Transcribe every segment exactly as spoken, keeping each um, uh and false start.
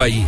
país.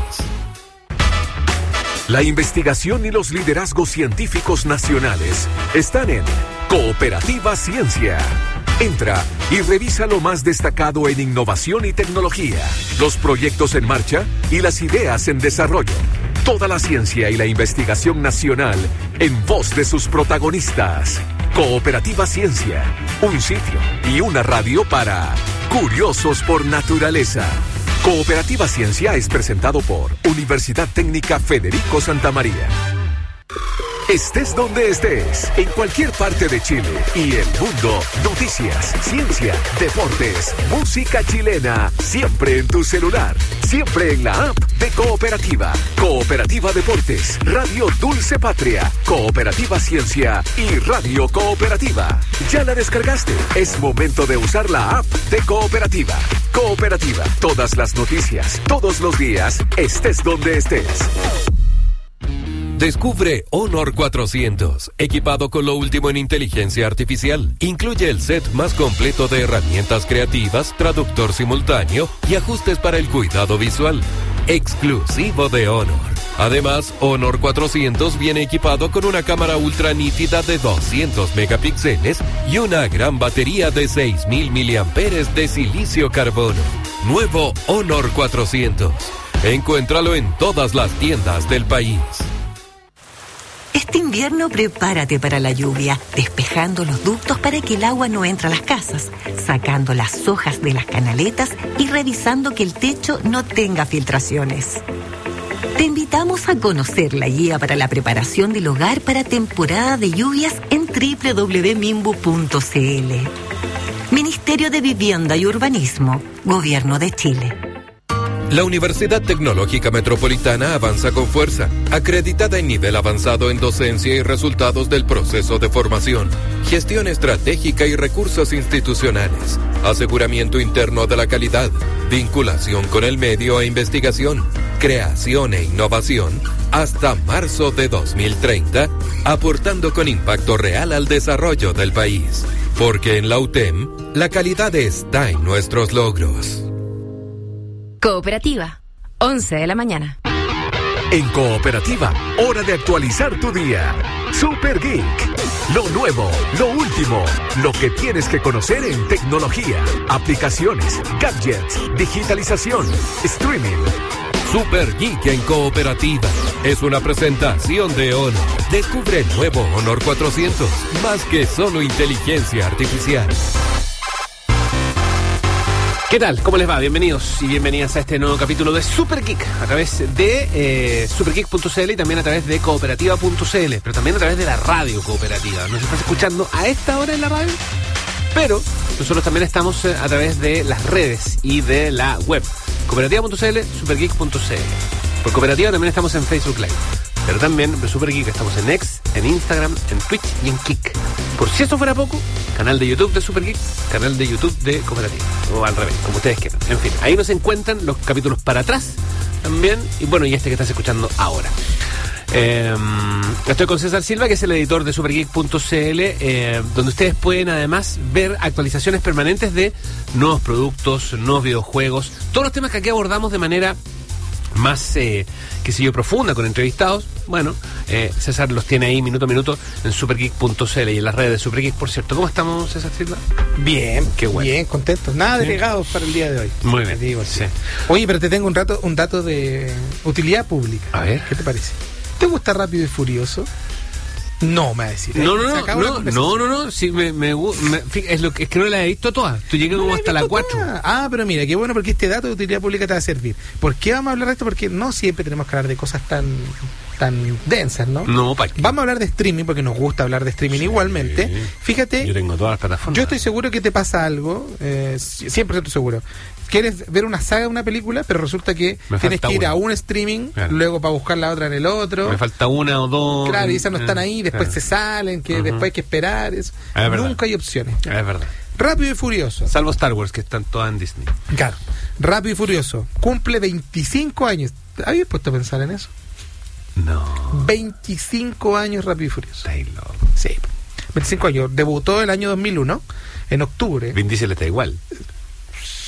La investigación y los liderazgos científicos nacionales están en Cooperativa Ciencia. Entra y revisa lo más destacado en innovación y tecnología, los proyectos en marcha y las ideas en desarrollo. Toda la ciencia y la investigación nacional en voz de sus protagonistas. Cooperativa Ciencia, un sitio y una radio para curiosos por naturaleza. Cooperativa Ciencia es presentado por Universidad Técnica Federico Santa María. Estés donde estés, en cualquier parte de Chile y el mundo, noticias, ciencia, deportes, música chilena, siempre en tu celular, siempre en la app de Cooperativa. Cooperativa Deportes, Radio Dulce Patria, Cooperativa Ciencia y Radio Cooperativa. ¿Ya la descargaste? Es momento de usar la app de Cooperativa. Cooperativa, todas las noticias, todos los días, estés donde estés. Descubre Honor cuatrocientos, equipado con lo último en inteligencia artificial. Incluye el set más completo de herramientas creativas, traductor simultáneo y ajustes para el cuidado visual. Exclusivo de Honor. Además, Honor cuatrocientos viene equipado con una cámara ultra nítida de doscientos megapíxeles y una gran batería de seis mil miliamperios de silicio carbono. Nuevo Honor cuatrocientos. Encuéntralo en todas las tiendas del país. Este invierno prepárate para la lluvia, despejando los ductos para que el agua no entre a las casas, sacando las hojas de las canaletas y revisando que el techo no tenga filtraciones. Te invitamos a conocer la guía para la preparación del hogar para temporada de lluvias en doble u doble u doble u punto minbu punto c l. Ministerio de Vivienda y Urbanismo, Gobierno de Chile. La Universidad Tecnológica Metropolitana avanza con fuerza, acreditada en nivel avanzado en docencia y resultados del proceso de formación, gestión estratégica y recursos institucionales, aseguramiento interno de la calidad, vinculación con el medio e investigación, creación e innovación, hasta marzo de dos mil treinta, aportando con impacto real al desarrollo del país. Porque en la U T E M, la calidad está en nuestros logros. Cooperativa, once de la mañana. En Cooperativa, hora de actualizar tu día. Super Geek. Lo nuevo, lo último, lo que tienes que conocer en tecnología, aplicaciones, gadgets, digitalización, streaming. Super Geek en Cooperativa. Es una presentación de Honor. Descubre el nuevo Honor cuatrocientos. Más que solo inteligencia artificial. ¿Qué tal? ¿Cómo les va? Bienvenidos y bienvenidas a este nuevo capítulo de Super Geek a través de eh, supergeek punto c l y también a través de cooperativa punto c l, pero también a través de la radio Cooperativa. Nos estás escuchando a esta hora en la radio, pero nosotros también estamos eh, a través de las redes y de la web cooperativa punto c l, supergeek punto c l. Por Cooperativa también estamos en Facebook Live, pero también en Super Geek estamos en X, en Instagram, en Twitch y en Kik. Por si eso fuera poco, canal de YouTube de Super Geek, canal de YouTube de Cooperativa, o al revés, como ustedes quieran. En fin, ahí nos encuentran los capítulos para atrás también, y bueno, y este que estás escuchando ahora. Eh, estoy con César Silva, que es el editor de supergeek punto c l, eh, donde ustedes pueden además ver actualizaciones permanentes de nuevos productos, nuevos videojuegos, todos los temas que aquí abordamos de manera más, eh, qué sé yo, profunda, con entrevistados. Bueno, eh, César los tiene ahí minuto a minuto en supergeek punto c l y en las redes de Supergeek, por cierto. ¿Cómo estamos, César Silva? Bien, qué bueno. Bien, contentos. Nada ¿Sí? delegados para el día de hoy. Muy bien. Digo, sí. sí. Oye, pero te tengo un, rato, un dato de utilidad pública. A ver. ¿Qué te parece? ¿Te gusta Rápido y Furioso? No, me va a decir. No, ¿eh? no, no, no, no, no, no, sí, me, me, me, es, lo que, es que no la he visto todas. Tú llegas como no hasta la cuatro. Ah, pero mira, qué bueno, porque este dato de utilidad pública te va a servir. ¿Por qué vamos a hablar de esto? Porque no siempre tenemos que hablar de cosas tan tan densas, ¿no? No, ¿para qué? Vamos a hablar de streaming, porque nos gusta hablar de streaming sí, igualmente. Fíjate, yo tengo todas las plataformas. Yo estoy seguro que te pasa algo, eh, cien por ciento seguro. Quieres ver una saga de una película, pero resulta que me tienes que ir una. a un streaming, claro, luego para buscar la otra en el otro. Me falta una o dos. Claro, y esas no están ahí, después claro. se salen, que uh-huh. después hay que esperar. Eso. Es Nunca hay opciones. Es verdad. Rápido y Furioso. Salvo Star Wars, que están todas en Disney. Claro. Rápido y Furioso. Cumple veinticinco años. ¿Habías puesto a pensar en eso? No. veinticinco años Rápido y Furioso. Está loco. Sí. veinticinco años. Debutó el año dos mil uno, en octubre. Vin Diesel está igual.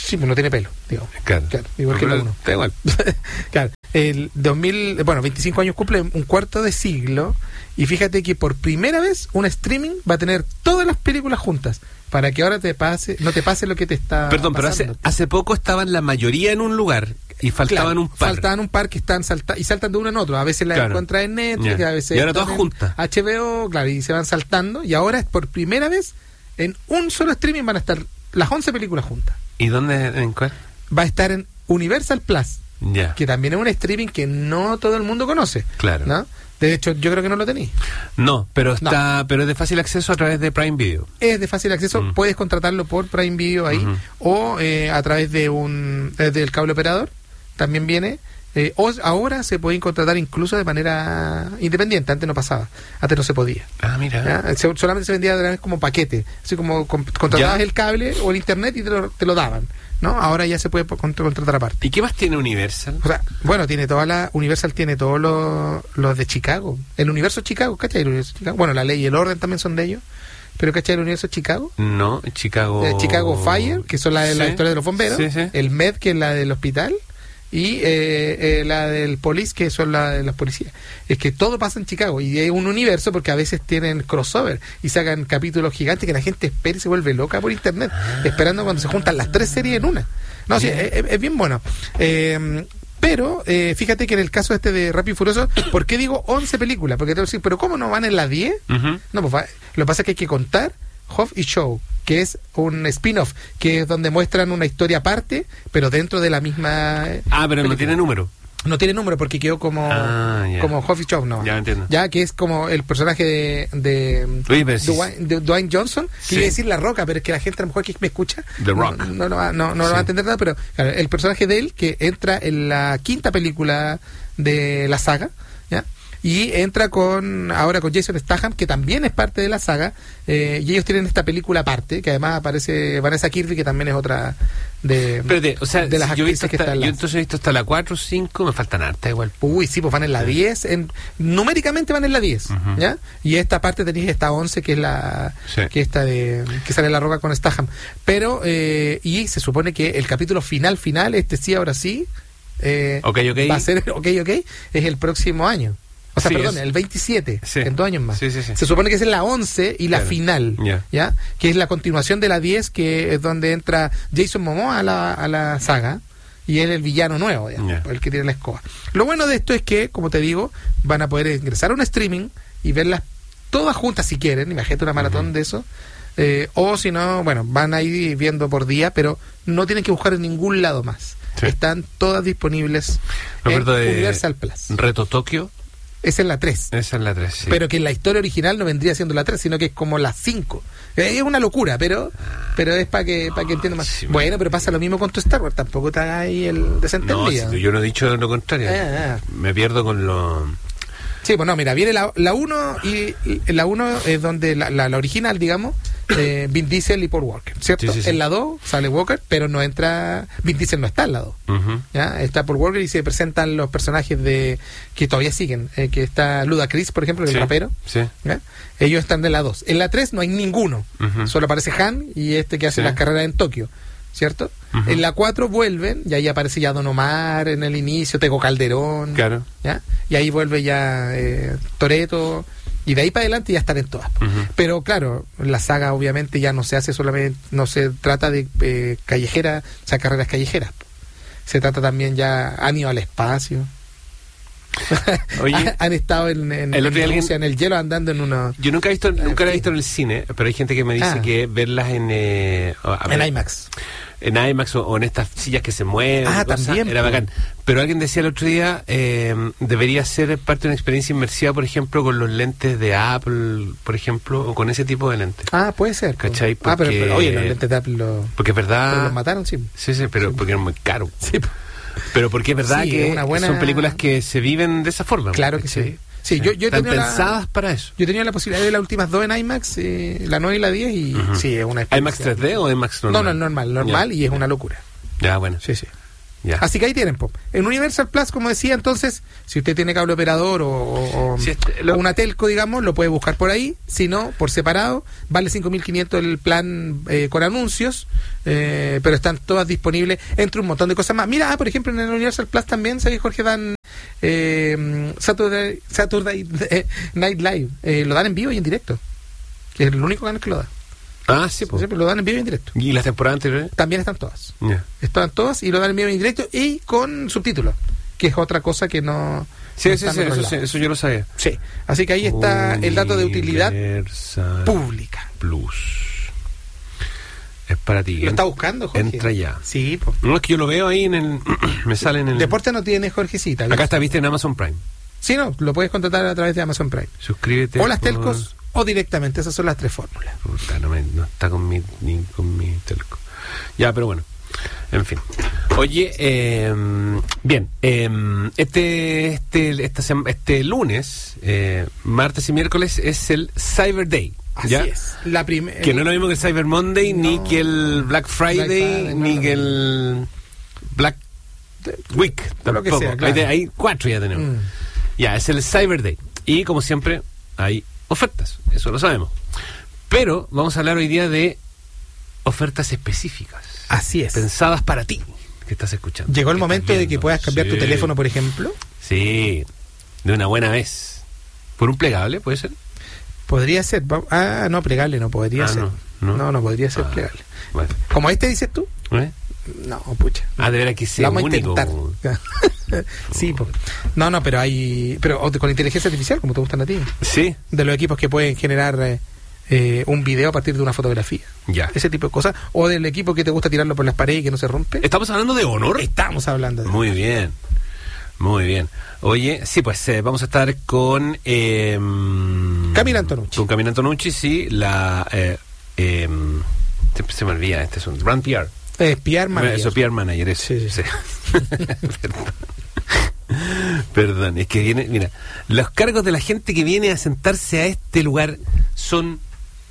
Sí, pues no tiene pelo, digamos. Claro. Claro, igual que Pero la uno. da igual. Claro. El dos mil, bueno, veinticinco años cumple un cuarto de siglo. Y fíjate que por primera vez un streaming va a tener todas las películas juntas. Para que ahora te pase, no te pase lo que te está Perdón, pero hace, pasando. hace poco estaban la mayoría en un lugar y faltaban Claro, un par. Faltaban un par que están salta y saltan de uno en otro. A veces la Claro. encuentras en Netflix, Ya. a veces Y ahora están todas en juntas. H B O, claro, y se van saltando. Y ahora, por primera vez, en un solo streaming van a estar las once películas juntas. ¿Y dónde? ¿En cuál? Va a estar en Universal Plus, Ya. que también es un streaming que no todo el mundo conoce. Claro. ¿No? De hecho, yo creo que no lo tenéis. No, pero está, pero es de fácil acceso a través de Prime Video. Es de fácil acceso, Mm. puedes contratarlo por Prime Video ahí, Ujú. o eh, a través de un eh, del cable operador, también viene. Eh, o ahora se pueden contratar incluso de manera independiente, antes no pasaba, antes no se podía. Ah, mira. ¿Ya? Se- solamente se vendía de una vez como paquete, así como con- contratabas Ya. el cable o el internet y te lo, te lo daban, ¿no? Ahora ya se puede po- contra- contratar aparte. ¿Y qué más tiene Universal? O sea, bueno, tiene toda la Universal tiene todos los los de Chicago, el universo Chicago, ¿cachai? El universo Chicago. Bueno, la ley y el orden también son de ellos, pero ¿cachai? El universo Chicago. No, Chicago. Eh, Chicago Fire, que son la de la Sí. historia de los bomberos, Sí, sí. el Med, que es la del hospital, y eh, eh, la del Police, que son la de las policías. Es que todo pasa en Chicago, y hay un universo porque a veces tienen crossover y sacan capítulos gigantes que la gente espera y se vuelve loca por internet, esperando cuando se juntan las tres series en una. No, sí, es, es bien bueno. Eh, pero eh, fíjate que en el caso este de Rápido y Furioso, ¿por qué digo once películas? Porque te voy a decir, ¿pero cómo no van en las diez? Ujú. No, pues va- lo que pasa es que hay que contar Hobbs y Shaw, que es un spin-off, que es donde muestran una historia aparte, pero dentro de la misma... eh, Ah, pero no película. tiene número. No tiene número porque quedó como Ah, ya. como Hobbs y Shaw, no. Ya entiendo. Ya que es como el personaje de, de, Oye, pero sí. Dwayne, de Dwayne Johnson, que Sí. iba a decir La Roca, pero es que la gente a lo mejor que me escucha The Rock. no, no, no, va- no, no lo Sí. va a entender nada, pero claro, el personaje de él que entra en la quinta película de la saga, ¿ya? Y entra con ahora con Jason Statham, que también es parte de la saga, eh, y ellos tienen esta película aparte, que además aparece Vanessa Kirby, que también es otra de, Espérate, o sea, de las si yo, he visto actrices que hasta- están en yo la- entonces he visto hasta la cuatro, cinco, me faltan harta igual. Uy, sí, pues van en la diez, en, numéricamente van en la diez, Ujú. ¿ya? Y esta parte tenéis esta once, que es la Sí. que esta de que sale La Roca con Statham. Pero, eh, y se supone que el capítulo final, final, este sí, ahora sí, eh, Ok, ok. va a ser, ok, ok, es el próximo año. O sea, Sí, perdón, es- el veintisiete, Sí. en dos años más. Sí, sí, sí. Se supone que es la once y la Claro. final, Ya. ¿ya? Que es la continuación de la diez, que es donde entra Jason Momoa a la, a la saga. Y él es el villano nuevo, digamos, Ya. el que tiene la escoba. Lo bueno de esto es que, como te digo, van a poder ingresar a un streaming y verlas todas juntas si quieren. Imagínate una maratón Ujú. de eso. Eh, o si no, bueno, van a ir viendo por día, pero no tienen que buscar en ningún lado más. Sí. Están todas disponibles Me en acuerdo de Universal Plus. Reto Tokio, Esa es la tres. esa es la tres, sí. Pero que en la historia original no vendría siendo la tres, sino que es como la cinco. Es una locura, pero pero es para que para que entiendan más. sí, Bueno, pero pasa lo mismo con tu Star Wars. Tampoco te hagas ahí el No, desentendido. si yo no he dicho lo contrario. Ah, ah. Me pierdo con lo... Sí, pues no, mira, viene la la uno y, y la uno es donde la, la, la original, digamos, eh, Vin Diesel y Paul Walker, ¿cierto? Sí, sí, sí. En la dos sale Walker, pero no entra, Vin Diesel no está en la dos. Ujú. ¿Ya? Está Paul Walker y se presentan los personajes de que todavía siguen, eh, que está Ludacris, por ejemplo, el Sí, rapero. Sí. ¿Ya? Ellos están de la dos. En la tres no hay ninguno. Ujú. Solo aparece Han y este que hace Sí. las carreras en Tokio, ¿cierto? Ujú. En la cuatro vuelven y ahí aparece ya Don Omar en el inicio, Tego Calderón. Claro. ¿Ya? Y ahí vuelve ya eh, Toretto. Y de ahí para adelante ya están en todas. Ujú. Pero claro, la saga obviamente ya no se hace solamente, no se trata de eh, callejera, o sea, carreras callejeras. Se trata también ya, han ido al espacio. Oye, han estado en, en, el otro día en alguien- Rusia, en el hielo, andando en una... yo nunca he visto, nunca la he fin. visto en el cine, pero hay gente que me dice Ah. que verlas en eh, a En ver, IMAX. en IMAX o, o en estas sillas que se mueven, Ah, cosas, también, era po. bacán. Pero alguien decía el otro día, eh, debería ser parte de una experiencia inmersiva, por ejemplo, con los lentes de Apple, por ejemplo, o con ese tipo de lentes. Ah, puede ser. po. ¿Cachai? Ah, pero, Porque- pero, oye, los lentes de Apple lo, Porque es pero verdad... los mataron, sí. Sí, sí, pero porque es muy caro. Sí, po. Pero porque es verdad Sí, que es una buena- son películas que se viven de esa forma. Claro que ¿cachai? sí. Sí, yo, yo he Están tenido la- pensadas para eso. Yo tenía la posibilidad de ver las últimas dos en IMAX, eh, la nueve y la diez, y Ujú. sí, es una ¿IMAX experiencia. tres D o IMAX normal? No, no, normal, normal, Ya. y es una locura. Ya, bueno. Sí, sí. Ya. Así que ahí tienen, po. En Universal Plus, como decía, entonces, si usted tiene cable operador o, o, Si este, lo... o una telco, digamos, lo puede buscar por ahí. Si no, por separado, vale cinco mil quinientos el plan eh, con anuncios, eh, pero están todas disponibles entre un montón de cosas más. Mira, ah, por ejemplo, en el Universal Plus también, ¿sabes, Jorge? Dan eh, Saturday, Saturday Night Live. Eh, lo dan en vivo y en directo. Es el único canal que lo da. Ah, sí, pues. Siempre lo dan en vivo y en directo. ¿Y las temporadas anteriores? También están todas. Yeah. Están todas y lo dan en vivo y en directo y con subtítulos, que es otra cosa que no... Sí, no sí, está sí, en otro eso, sí, lado. eso yo lo sabía. Sí, así que ahí está el dato de utilidad Universal pública. Plus. Es para ti. ¿Lo está buscando, Jorge? Entra ya. Sí, pues. No, es que yo lo veo ahí en el... me sale en el... Deporte no tiene, Jorgecita. ¿ves? Acá está, viste, en Amazon Prime. Sí, no, lo puedes contratar a través de Amazon Prime. Suscríbete. O las por- telcos o directamente, esas son las tres fórmulas. Puta, no, me- no está con mi, ni con mi telco. Ya, pero bueno. En fin. Oye, eh, bien. Eh, este, este, esta sema- este lunes, eh, martes y miércoles, es el Cyber Day. Así ¿ya? es. La primera... Que no es lo mismo que el Cyber Monday, No. ni que el Black Friday, Black Friday, no, ni no, que no. el Black Week. Lo que tampoco. sea, claro. hay, de- hay cuatro ya tenemos. Mm. Ya, es el Cyber Day. Y como siempre, hay ofertas. Eso lo sabemos. Pero vamos a hablar hoy día de ofertas específicas. Así es. Pensadas para ti, que estás escuchando. Llegó el que momento estás de que viendo. puedas cambiar tu Sí. teléfono, por ejemplo. Sí, de una buena vez. ¿Por un plegable, puede ser? Podría ser. va- Ah, no, plegable no podría Ah, ser. no, no. no, no podría ser Ah, plegable. Bueno. Como este dices tú. ¿Eh? No, pucha. Ah, de veras que Lo sea vamos único. a intentar. Sí, po. No, no, pero hay. Pero o- con inteligencia artificial, como te gustan a ti. Sí, De los equipos que pueden generar eh, eh, un video a partir de una fotografía. ya. Ese tipo de cosas. O del equipo que te gusta tirarlo por las paredes y que no se rompe. ¿Estamos hablando de Honor? Estamos hablando de. Muy bien, muy bien. Oye, sí, pues eh, vamos a estar con... Eh, Camila Antonucci. Con Camila Antonucci, sí, la... Eh, eh, siempre se me olvida, este es un Brand P R. Eh, P R manager. Eso, P R Manager, eso. Sí, sí. Perdón. Perdón, es que viene... Mira, los cargos de la gente que viene a sentarse a este lugar son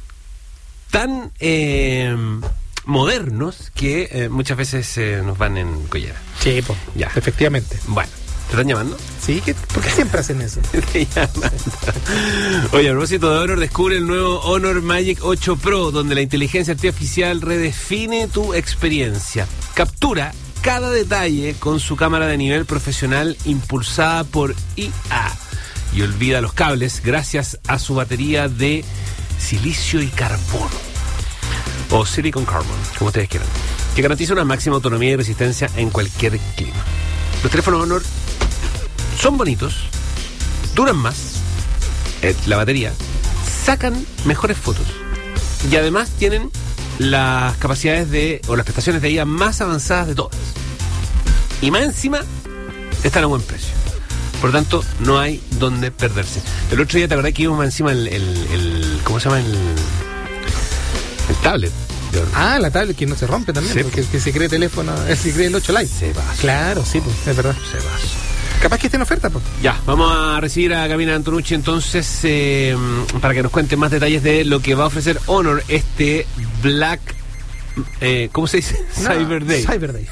tan eh, modernos que eh, muchas veces eh, nos van en collera. Sí, po. Ya. Efectivamente. Bueno, ¿te están llamando? Sí, ¿qué? ¿Por qué siempre hacen eso? Te llaman. Oye, a propósito de Honor, descubre el nuevo Honor Magic ocho Pro, donde la inteligencia artificial redefine tu experiencia. Captura cada detalle con su cámara de nivel profesional impulsada por I A y olvida los cables gracias a su batería de silicio y carbono, o silicon carbon, como ustedes quieran, que garantiza una máxima autonomía y resistencia en cualquier clima. Los teléfonos Honor son bonitos, duran más, eh, la batería, sacan mejores fotos y además tienen las capacidades de, o las prestaciones de I A más avanzadas de todas. Y más encima, están a buen precio. Por lo tanto, no hay donde perderse. El otro día, ¿te acordás que íbamos más encima el, el, el ¿cómo se llama? El, el tablet. de Honor. Ah, la tablet que no se rompe también, Sí, porque po. que se cree teléfono, eh, se cree el ocho Lite. Se va. Claro, sí, pues, es verdad. Se va. Capaz que esté en oferta, pues. Ya, vamos a recibir a Camila Antonucci entonces eh, para que nos cuente más detalles de lo que va a ofrecer Honor este Black, eh, ¿cómo se dice? Cyber Day. Cyber Day.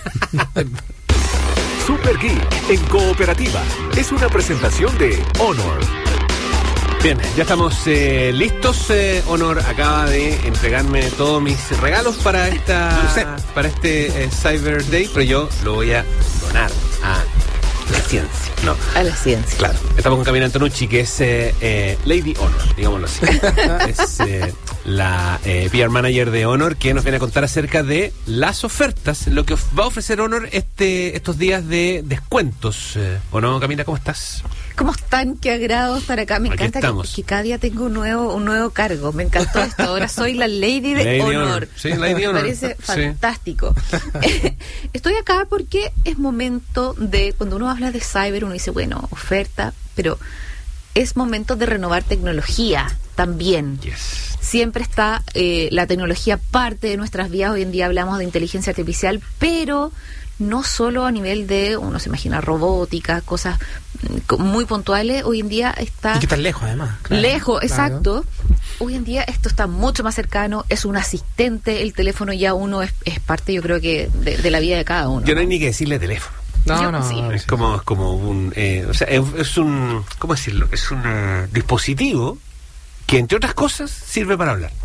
Super Geek en Cooperativa es una presentación de Honor. Bien, ya estamos eh, listos. eh, Honor acaba de entregarme todos mis regalos para esta, para este eh, Cyber Day, pero yo lo voy a donar a la ciencia. No. A la ciencia. Claro, estamos con Camila Antonucci, que es eh, eh, Lady Honor, digámoslo así. Es eh, la eh, P R Manager de Honor, que nos viene a contar acerca de las ofertas, lo que of- va a ofrecer Honor este, estos días de descuentos. Eh, ¿O no, Camila? ¿Cómo estás? ¿Cómo están? Qué agrado estar acá. Me Aquí encanta que, estamos. que cada día tengo un nuevo, un nuevo cargo. Me encantó esto. Ahora soy la Lady de Lady Honor. Honor. Sí, Lady Me Honor. parece Sí. fantástico. Estoy acá porque es momento de, cuando uno habla de cyber, uno dice, bueno, oferta, pero es momento de renovar tecnología también. Yes. Siempre está eh, la tecnología parte de nuestras vidas. Hoy en día hablamos de inteligencia artificial, pero no solo a nivel de, uno se imagina robótica, cosas mm, muy puntuales. Hoy en día está... Y que tan lejos, además. Claro, lejos, claro. exacto. Hoy en día esto está mucho más cercano, es un asistente, el teléfono ya uno es, es parte, yo creo que, de, de la vida de cada uno. Yo no ¿no? hay ni que decirle teléfono. No, Yo- no, sí. no, Es sí. como, es como un, eh, o sea, es, es un, ¿cómo decirlo? Es un eh, dispositivo que, entre otras cosas, sirve para hablar.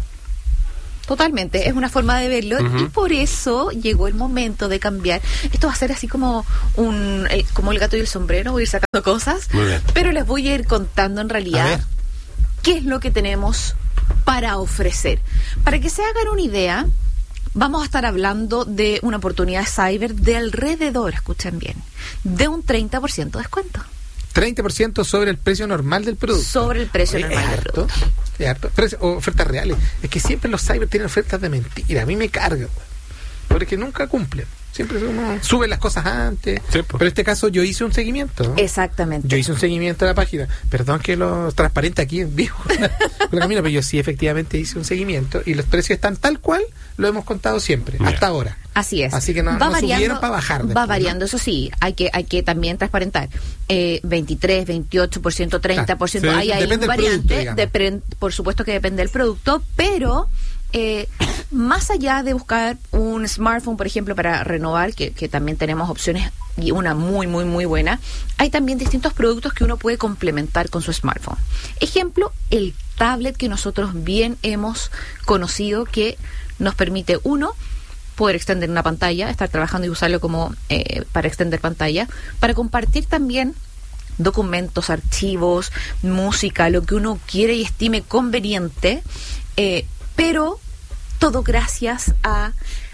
Totalmente, es una forma de verlo. Ujú. Y por eso llegó el momento de cambiar. Esto va a ser así como un el- como el gato y el sombrero, voy a ir sacando cosas. Muy bien. Pero les voy a ir contando en A realidad ver. qué es lo que tenemos para ofrecer. Para que se hagan una idea, vamos a estar hablando de una oportunidad cyber de alrededor, escuchen bien, de un treinta por ciento de descuento. treinta por ciento sobre el precio normal del producto. Sobre el precio Oye, normal es del harto, producto. es harto. Precio- o ofertas reales. Es que siempre los cyber tienen ofertas de mentira. A mí me carga, porque nunca cumplen. Siempre uno sube las cosas antes. Sí, pues. Pero en este caso yo hice un seguimiento, ¿no? Exactamente. Yo hice un seguimiento de la página. Perdón que lo transparente aquí en vivo. Pero Camila, pero yo sí efectivamente hice un seguimiento y los precios están tal cual lo hemos contado siempre, Ya. hasta ahora. Así es. Así que no- no subieron para bajar después, Va ¿no? variando, eso sí, hay que hay que también transparentar. Eh, veintitrés, veintiocho por ciento, treinta por ciento, Claro, hay sí, ahí depende un del producto, variante, digamos. depren- por supuesto que depende del producto, pero eh, más allá de buscar un smartphone, por ejemplo, para renovar, que, que también tenemos opciones y una muy, muy, muy buena, hay también distintos productos que uno puede complementar con su smartphone. Ejemplo, el tablet que nosotros bien hemos conocido, que nos permite, uno, poder extender una pantalla, estar trabajando y usarlo como eh, para extender pantalla, para compartir también documentos, archivos, música, lo que uno quiere y estime conveniente, eh, pero todo gracias a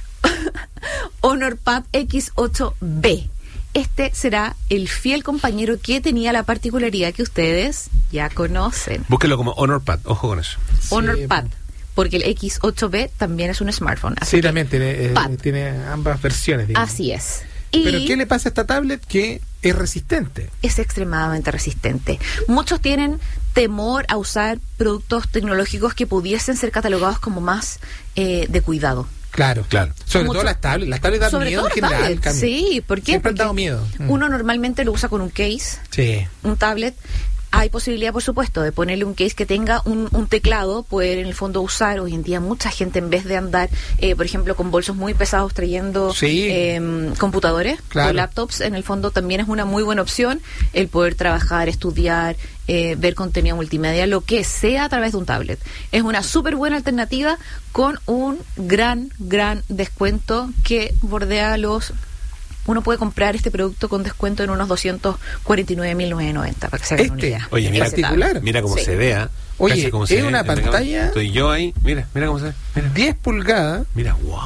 HonorPad X ocho B. Este será el fiel compañero que tenía la particularidad que ustedes ya conocen. Búsquelo como HonorPad, ojo con eso. HonorPad, porque el X ocho B también es un smartphone. Así Sí, que- también tiene, eh, Pad. tiene ambas versiones. digamos. Así es. Y Pero ¿qué le pasa a esta tablet? Que es resistente. es extremadamente resistente. Muchos tienen temor a usar productos tecnológicos que pudiesen ser catalogados como más eh, de cuidado. Claro, Claro. Sobre Mucho. todo las tablets. Las tablets dan Sobre miedo todo en las general. tablets. Camila. Sí, ¿por qué? Siempre han Porque dado miedo. Mm. Uno normalmente lo usa con un case, Sí. un tablet. Hay posibilidad, por supuesto, de ponerle un case que tenga un, un teclado, poder en el fondo usar. Hoy en día mucha gente, en vez de andar, eh, por ejemplo, con bolsos muy pesados trayendo Sí. eh, computadores Claro. o laptops, en el fondo también es una muy buena opción el poder trabajar, estudiar, eh, ver contenido multimedia, lo que sea a través de un tablet. Es una súper buena alternativa con un gran, gran descuento que bordea los... Uno puede comprar este producto con descuento en unos doscientos cuarenta y nueve mil novecientos noventa, para que se hagan una Este, idea. Oye, mira, Ese particular. tablet. Mira cómo Sí. se vea. Oye, Casi como es se ve una en la cámara. pantalla- Estoy yo ahí. Mira, mira cómo se ve. Mira, diez pulgadas. mira, wow.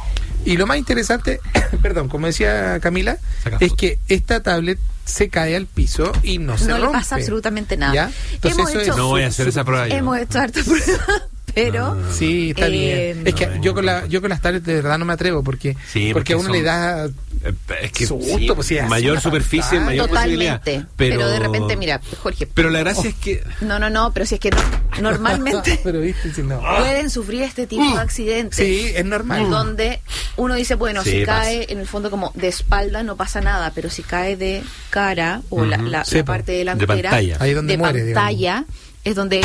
Y lo más interesante, perdón, como decía Camila, Saca es foto. que esta tablet se cae al piso y no se No le rompe. pasa absolutamente nada. ¿Ya? Entonces Hemos eso hecho- es No voy a su- hacer su- esa prueba yo. Hemos hecho hartas pruebas, pero... Sí, está Eh, bien. Es que no, yo con la no. yo con las tablets de verdad no me atrevo porque Sí, porque porque a uno son- le da Eh, Es que Susto, sí, pues, sí, es mayor una superficie, pantalla. mayor posibilidad. Totalmente. Pero, Pero... de repente, mira, Jorge. Pero la gracia es que. No, no, no, pero si es que no, normalmente pero viste, si no. pueden sufrir este tipo de accidentes. Sí, es normal. Donde uno dice, bueno, Sí, si pasa. cae en el fondo como de espalda no pasa nada, pero si cae de cara o la, Ujú. la- Sí, la po. parte De delantera pantalla. Ahí es donde de muere, digamos. pantalla es donde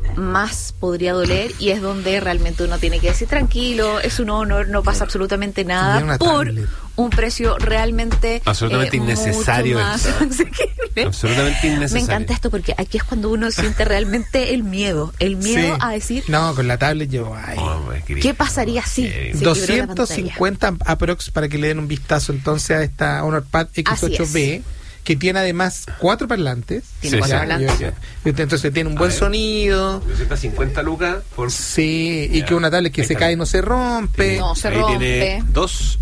más podría doler y es donde realmente uno tiene que decir tranquilo, es un honor, no pasa absolutamente Y nada es una por tablet. un precio realmente Absolutamente eh, innecesario mucho más esto. asequible. Absolutamente innecesario. Me encanta esto porque aquí es cuando uno siente realmente el miedo, el miedo Sí. a decir No, con la tablet yo ay, Oh, pues, querido. ¿qué pasaría si Querido. se quebró la doscientos pantalla? cincuenta aprox para que le den un vistazo entonces a esta HonorPad X ocho B que tiene además cuatro parlantes. Tiene Sí, cuatro sí. parlantes. yo- yo- entonces tiene un buen ver. sonido. doscientas cincuenta lucas por. Sí, y Ya. que una tablet que Ahí se está. cae y no se rompe. No, se ahí rompe. tiene dos.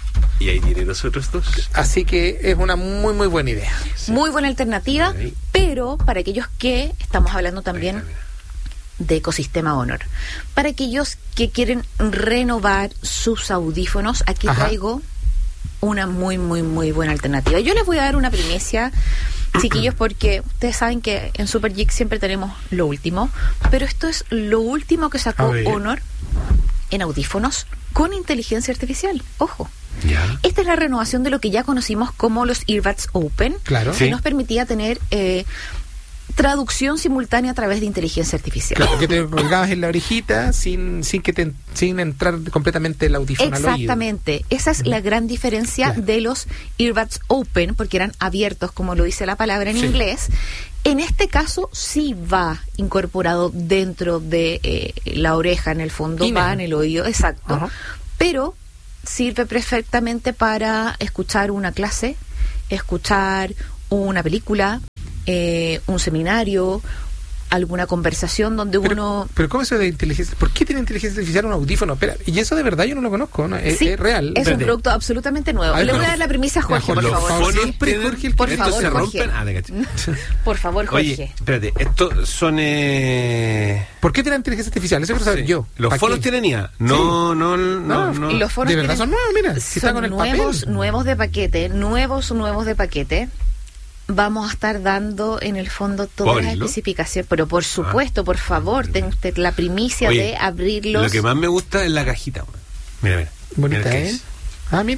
Y ahí tiene los otros dos. Así que es una muy muy buena idea. Muy buena alternativa, Ahí. pero para aquellos que estamos hablando también Ahí está, mira. de ecosistema Honor, para aquellos que quieren renovar sus audífonos, aquí Ajá. traigo una muy muy muy buena alternativa. Yo les voy a dar una primicia chiquillos, porque ustedes saben que en Super Geek siempre tenemos lo último, pero esto es lo último que sacó Honor en audífonos con inteligencia artificial. Ojo. Ya. Esta es la renovación de lo que ya conocimos como los Earbuds Open, Claro. que Sí. nos permitía tener eh, traducción simultánea a través de inteligencia artificial. Claro, que te colgabas en la orejita sin sin que te, sin entrar completamente el audífono al oído. Exactamente, esa es la gran diferencia Claro. de los Earbuds Open, porque eran abiertos, como lo dice la palabra en Sí. inglés. En este caso sí va incorporado dentro de eh, la oreja, en el fondo, Ine. va en el oído, exacto. Ajá. Pero sirve perfectamente para escuchar una clase, escuchar una película, eh, un seminario, alguna conversación donde Pero, uno... pero ¿cómo eso de inteligencia? ¿Por qué tiene inteligencia artificial un audífono? Espera, y eso de verdad yo no lo conozco, ¿no? Es, Sí, es real. es un Espérate. producto absolutamente nuevo. A ver, Le voy a pero- dar la premisa a Jorge, por Los favor. fonos Siempre tienen- Jorge el Por que- estos favor, se Jorge. rompen. Ah, de cacho. Por favor, Jorge. Oye, espérate, estos son. Eh... ¿Por qué tiene inteligencia artificial? Eso quiero saber sí. yo. Los ¿Para fonos qué? tienen I A. No, no, no, No, no. Y los fonos de verdad tienen- son nuevos, mira. Si está son con el nuevos, papel. nuevos de paquete, nuevos, nuevos de paquete. Vamos a estar dando en el fondo todas ¿Puedo las abrirlo? especificaciones, pero por supuesto, por favor, tenga usted la primicia Oye, de abrirlos. Lo que más me gusta es la cajita. weón. Mira, mira. Bonita, Mira el ¿eh? case. Ah, mira.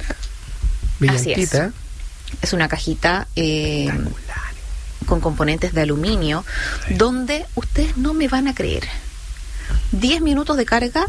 Así es. Brillantita. Es una cajita eh, con componentes de aluminio, donde ustedes no me van a creer. diez minutos de carga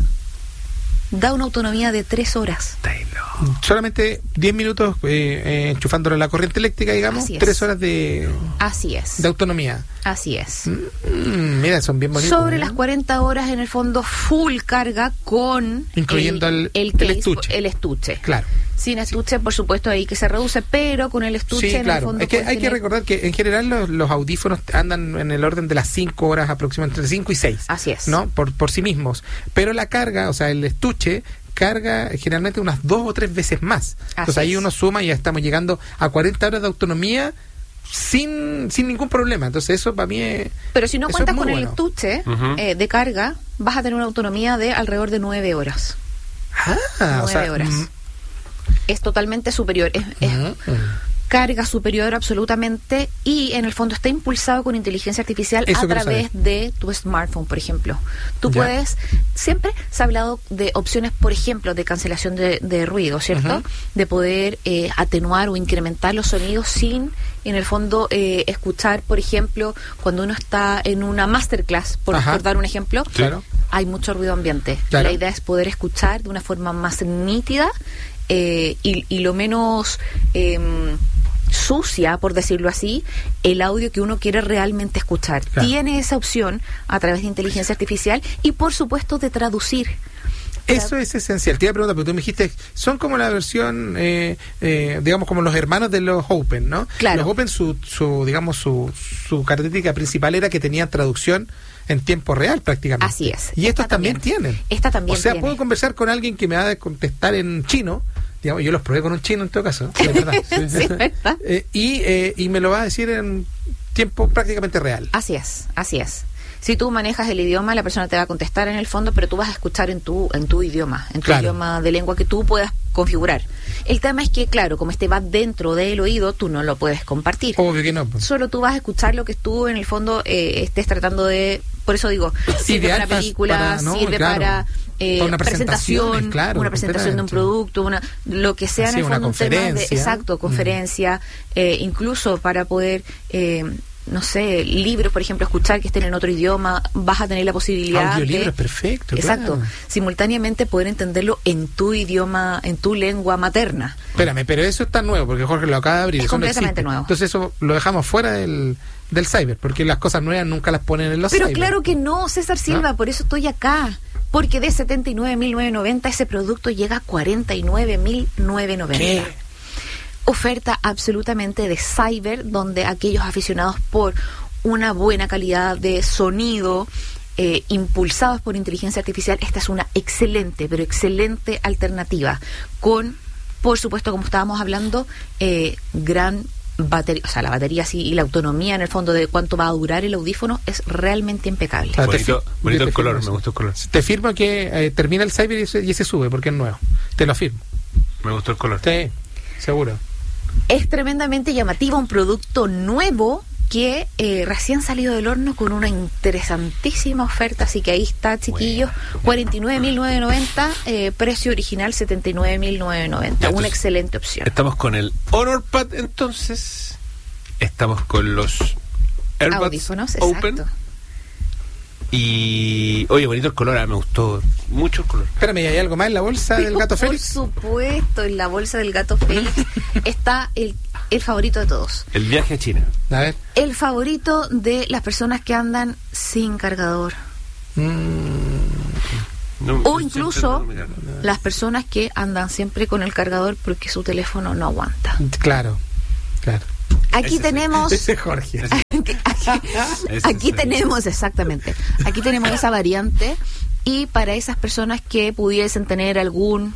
da una autonomía de tres horas. Está ahí, loco. Solamente diez minutos eh, eh, enchufándolo en la corriente eléctrica, digamos. Así es. tres horas de, Así es. de autonomía. Así es. Mm, mira, son bien bonitos. Sobre ¿eh? las cuarenta horas, en el fondo, full carga con Incluyendo el- el, el case, estuche. el estuche. Claro. Sin estuche, por supuesto, ahí que se reduce, pero con el estuche Sí, en el claro. fondo Es que puedes hay que tener- recordar que en general los, los audífonos andan en el orden de las cinco horas aproximadamente, entre cinco y seis. Así es. ¿No? Por, por sí mismos. Pero la carga, o sea, el estuche carga generalmente unas dos o tres veces más. Entonces ahí es. uno suma y ya estamos llegando a cuarenta horas de autonomía sin, sin ningún problema. Entonces eso para mí es... Pero si no eso cuentas es muy con el bueno. estuche Ujú. eh, de carga, vas a tener una autonomía de alrededor de nueve horas. Ah, o Nueve sea, horas. mm, Es totalmente superior. Es, es mm, carga superior absolutamente, y en el fondo está impulsado con inteligencia artificial Eso a quiero través saber. de tu smartphone, por ejemplo. Tú Ya. puedes, siempre se ha hablado de opciones, por ejemplo, de cancelación de, de ruido, ¿cierto? Ujú. De poder eh, atenuar o incrementar los sonidos sin, en el fondo, eh, escuchar, por ejemplo, cuando uno está en una masterclass, por, Ajá. por dar un ejemplo, Claro. hay mucho ruido ambiente. Claro. La idea es poder escuchar de una forma más nítida eh, y, y lo menos eh, sucia, por decirlo así, el audio que uno quiere realmente escuchar. Claro. Tiene esa opción a través de inteligencia artificial y, por supuesto, de traducir. Eso es esencial. Te iba a preguntar, pero tú me dijiste, son como la versión, eh, eh, digamos, como los hermanos de los Open, ¿no? Claro. Los Open, su, su digamos, su, su característica principal era que tenían traducción en tiempo real prácticamente. Así es. Y estos Esta también, también. tienen. Esta también O sea, tiene. puedo conversar con alguien que me va a contestar en chino. Digamos, yo los probé con un chino en todo caso, de verdad. Sí, ¿verdad? Eh, y, eh, y me lo va a decir en tiempo prácticamente real. Así es, así es. Si tú manejas el idioma, la persona te va a contestar en el fondo, pero tú vas a escuchar en tu en tu idioma, en tu Claro. idioma de lengua que tú puedas configurar. El tema es que, claro, como este va dentro del oído, tú no lo puedes compartir. Obvio que no. pues. Solo tú vas a escuchar lo que tú en el fondo eh, estés tratando de... Por eso digo, sirve Ideal para para- películas, para- no, sirve claro. para, eh, Para una presentación, presentación, claro, una presentación de un completamente. producto, una, lo que sea Así, en el una fondo un tema de... conferencia. Exacto, Mm. conferencia, eh, incluso para poder... Eh, no sé, libros, por ejemplo, escuchar que estén en otro idioma, vas a tener la posibilidad Audiolibro de... es perfecto. Exacto, claro. simultáneamente poder entenderlo en tu idioma, en tu lengua materna. Espérame, pero eso está nuevo, porque Jorge lo acaba de abrir. Es eso no completamente existe. nuevo. Entonces eso lo dejamos fuera del, del cyber, porque las cosas nuevas nunca las ponen en los Pero cyber. claro que no, César Silva, ¿No? por eso estoy acá. Porque de setenta y nueve mil novecientos noventa ese producto llega a cuarenta y nueve mil novecientos noventa. ¿Qué? Oferta absolutamente de cyber, donde aquellos aficionados por una buena calidad de sonido, eh, impulsados por inteligencia artificial, esta es una excelente, pero excelente alternativa. Con, por supuesto, como estábamos hablando, eh, gran batería, o sea, la batería sí, y la autonomía en el fondo de cuánto va a durar el audífono es realmente impecable. Ah, te Bonito, fi- bonito yo te el color, firmo me eso. gustó el color. Te firmo que eh, termina el cyber y ese, y ese sube, porque es nuevo. Te lo firmo. Me gustó el color. Sí, seguro. Es tremendamente llamativo, un producto nuevo que eh, recién salido del horno con una interesantísima oferta, así que ahí está, chiquillos, bueno. cuarenta y nueve mil novecientos noventa, eh, precio original setenta y nueve mil novecientos noventa, entonces, una excelente opción. Estamos con el Honor Pad, entonces, estamos con los AirPods Audífonos, Open. Exacto. Y, oye, bonito el color, ah, me gustó mucho el color. Espérame, ¿hay algo más en la bolsa del gato Félix? Por supuesto, en la bolsa del gato Félix está el, el favorito de todos. El viaje a China. A ver. El favorito de las personas que andan sin cargador. Mm. No, o incluso no, no, las personas que andan siempre con el cargador porque su teléfono no aguanta. Claro, claro. Aquí Ese tenemos... Ese es Jorge. Aquí, aquí, aquí tenemos, exactamente, aquí tenemos esa variante, y para esas personas que pudiesen tener algún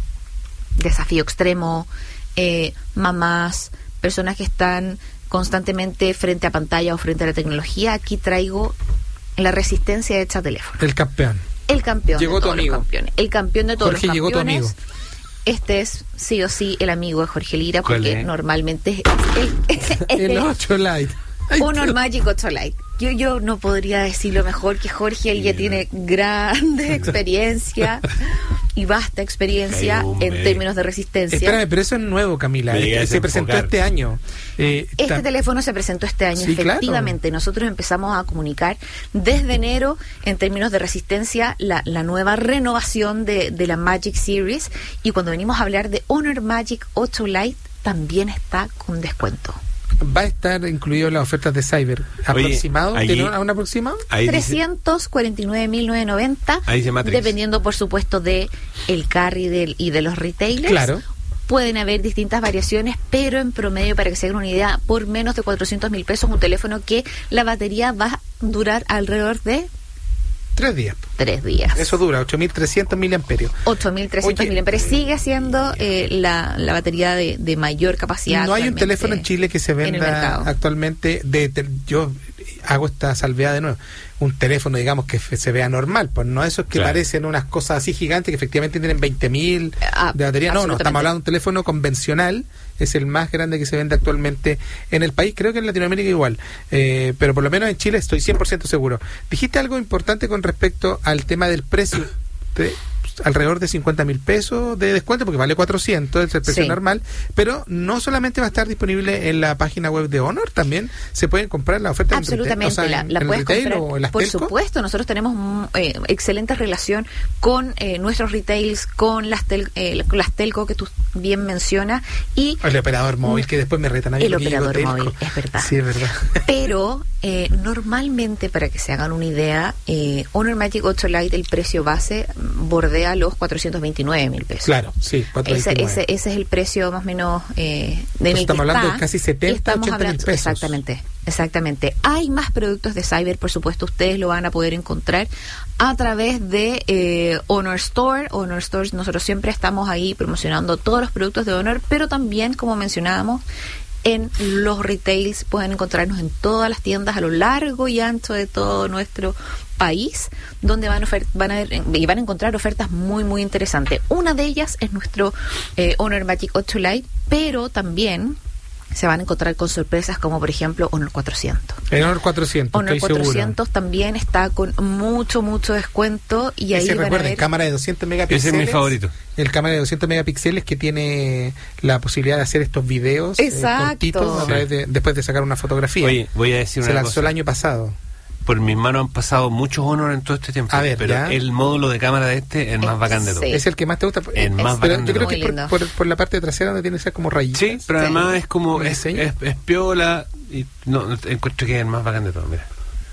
desafío extremo, eh, mamás, personas que están constantemente frente a pantalla o frente a la tecnología, aquí traigo la resistencia hecha teléfono. El campeón. El campeón Llegó de tu todos amigo. los campeones. El campeón de todos Jorge, los llegó tu campeones. amigo. Este es sí o sí el amigo de Jorge Lira, ¿Cuál porque es? normalmente es el, El ocho Lite. Ay, Honor Magic ocho Lite. Yo, yo no podría decirlo mejor que Jorge, él ya tiene grande experiencia y vasta experiencia Ay, hombre. en términos de resistencia. Espérame, pero eso es nuevo, Camila. Me llegué a Este, se presentó desenfocar. este año. Eh, Este ta- teléfono se presentó este año, Sí, efectivamente. Nosotros empezamos a comunicar desde enero, en términos de resistencia, la, la nueva renovación de, de la Magic Series. Y cuando venimos a hablar de Honor Magic ocho Lite, también está con descuento. Va a estar incluido en las ofertas de Cyber. ¿Aproximado? allí- ¿Tiene un aproximado? Ahí dice, trescientos cuarenta y nueve mil novecientos noventa, Ahí dice Matrix. dependiendo, por supuesto, de el carry del, y de los retailers. Claro. Pueden haber distintas variaciones, pero en promedio, para que se hagan una idea, por menos de cuatrocientos mil pesos, un teléfono que la batería va a durar alrededor de Tres días. tres días. Eso dura, ocho mil trescientos miliamperios. ocho mil trescientos Oye, miliamperios. Sigue siendo eh, la, la batería de, de mayor capacidad. No hay un actualmente teléfono en Chile que se en el venda mercado. actualmente de, te- yo hago esta salvedad de nuevo, un teléfono digamos que fe- se vea normal, pues no esos que Claro. parecen unas cosas así gigantes que efectivamente tienen veinte mil Ah, de batería. No, no, absolutamente. estamos hablando de un teléfono convencional, es el más grande que se vende actualmente en el país, creo que en Latinoamérica igual, eh, pero por lo menos en Chile estoy cien por ciento seguro. Dijiste algo importante con respecto al tema del precio. Te- alrededor de cincuenta mil pesos de descuento porque vale cuatrocientos, es el precio Sí. normal, pero no solamente va a estar disponible en la página web de Honor, también se pueden comprar la oferta Absolutamente, en, retail, o sea, la, en- la en el puedes retail comprar. o en las Por telco. supuesto, nosotros tenemos mm, eh, excelente relación con eh, nuestros retails, con las, tel, eh, con las telco que tú bien mencionas, y O el operador móvil, que después me retan a mí el porque digo operador telco. móvil, es verdad. Sí, es verdad. Pero eh, normalmente, para que se hagan una idea, eh, Honor Magic ocho Lite, el precio base mm, bordea los cuatrocientos veintinueve mil pesos. Claro, sí, Ese, cuatrocientos veintinueve. ese, ese es el precio más o menos eh, de Entonces en el que estamos hablando está. de casi setenta, Y estamos ochenta mil hablando- pesos. Exactamente, exactamente. Hay más productos de Cyber, por supuesto, ustedes lo van a poder encontrar a través de eh, Honor Store. Honor Store, nosotros siempre estamos ahí promocionando todos los productos de Honor, pero también, como mencionábamos, en los retails pueden encontrarnos en todas las tiendas a lo largo y ancho de todo nuestro país, donde van, ofer- van a ver, y van a encontrar ofertas muy muy interesantes. Una de ellas es nuestro eh, Honor Magic ocho Lite, pero también se van a encontrar con sorpresas como por ejemplo Honor cuatrocientos. El Honor cuatrocientos, Honor estoy cuatrocientos también está con mucho mucho descuento, y seguro. ahí Ese, van a recuerden, ver cámara de doscientos megapíxeles. Ese es mi favorito. El cámara de doscientos megapíxeles que tiene la posibilidad de hacer estos videos eh, Exacto. cortitos a Sí. través de- después de sacar una fotografía. Oye, voy a decir Se una lanzó cosa. el año pasado. Por mis manos han pasado muchos Honor en todo este tiempo. A ver, pero ya. el módulo de cámara de este es el más Eh, bacán de todo. sí. Es el que más te gusta. El más pero bacán yo de creo todo. que por, Muy lindo. por, por la parte trasera donde tiene esas como rayitas. Sí, pero Sí. además es como ¿Me es, enseña? es, es piola y no, no, encuentro que es el más bacán de todo, mira.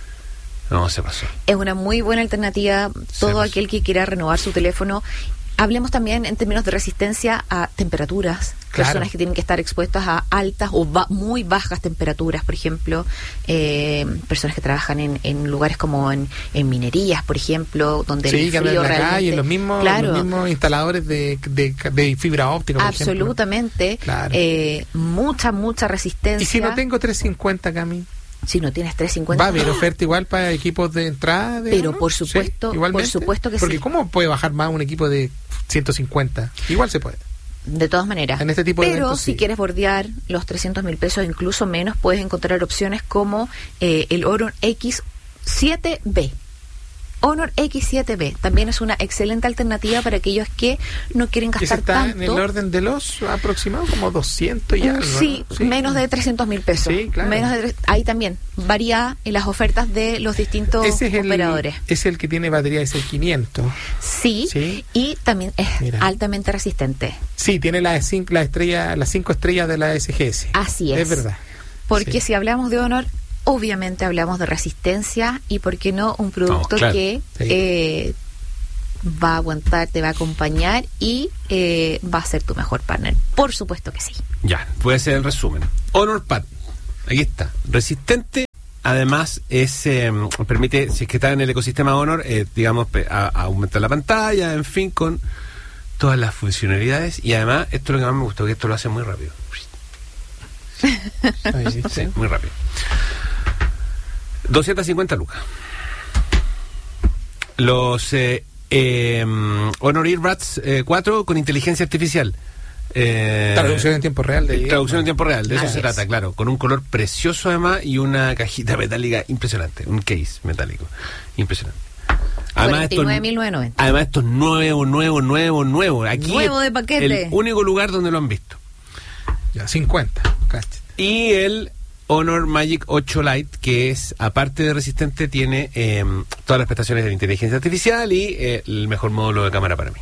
No, se pasó. Es una muy buena alternativa todo pues. aquel que quiera renovar su teléfono. Hablemos también en términos de resistencia a temperaturas. Claro. Personas que tienen que estar expuestas a altas o ba- muy bajas temperaturas, por ejemplo. Eh, personas que trabajan en, en lugares como en, en minerías, por ejemplo, donde Sí, el que andan frío en la realmente... calle, los mismos, Claro. los mismos instaladores de, de, de fibra óptica, por ejemplo. Absolutamente. Claro. Eh, mucha, mucha resistencia. Y si no tengo trescientos cincuenta, Cami, Si no tienes trescientos cincuenta... va a haber oferta igual para equipos de entrada. De Pero Honor? por supuesto, Sí, igualmente. por supuesto que Porque sí. ¿cómo puede bajar más un equipo de ciento cincuenta? Igual se puede. de todas maneras. En este tipo de Pero eventos, si sí. quieres bordear los trescientos mil pesos, incluso menos, puedes encontrar opciones como eh, el Honor X siete B. Honor X siete B también es una excelente alternativa para aquellos que no quieren Que se gastar está tanto. en el orden de los aproximados como doscientos y Mm, algo, sí, ¿no? menos de trescientos mil pesos. Sí, claro. Menos de tre- ahí también varía en las ofertas de los distintos Ese es el, operadores. es el que tiene batería, es el quinientos. Sí, Sí. y también es Mira. altamente resistente. Sí, tiene la, cinco, la estrella, las cinco estrellas de la S G S. Así es. Es verdad. Porque Sí. si hablamos de Honor, obviamente hablamos de resistencia y, ¿por qué no? Un producto Oh, claro. que Sí. eh, va a aguantar, te va a acompañar y eh, va a ser tu mejor partner. Por supuesto que sí. Ya, puede ser el resumen. Honor Pad, aquí está, resistente. Además, es eh, permite, si es que está en el ecosistema Honor, eh, digamos, pe- a, a aumentar la pantalla, en fin, con todas las funcionalidades. Y además, esto es lo que más me gustó, que esto lo hace muy rápido. Ahí, sí. Sí, muy rápido. doscientas cincuenta lucas. Los eh, eh, Honor Earbuds eh, cuatro con inteligencia artificial. Eh, Traducción en tiempo real de Traducción en tiempo real, de eso Así se es. trata, claro. Con un color precioso además y una cajita metálica impresionante. Un case metálico impresionante. cuarenta y nueve esto, mil novecientos noventa. además esto es nuevo, nuevo, nuevo, nuevo. Aquí Nuevo es de paquete. el único lugar donde lo han visto. Ya, cincuenta. Cáchate. Y el Honor Magic ocho Lite, que es, aparte de resistente, tiene eh, todas las prestaciones de la inteligencia artificial y eh, el mejor módulo de cámara para mí.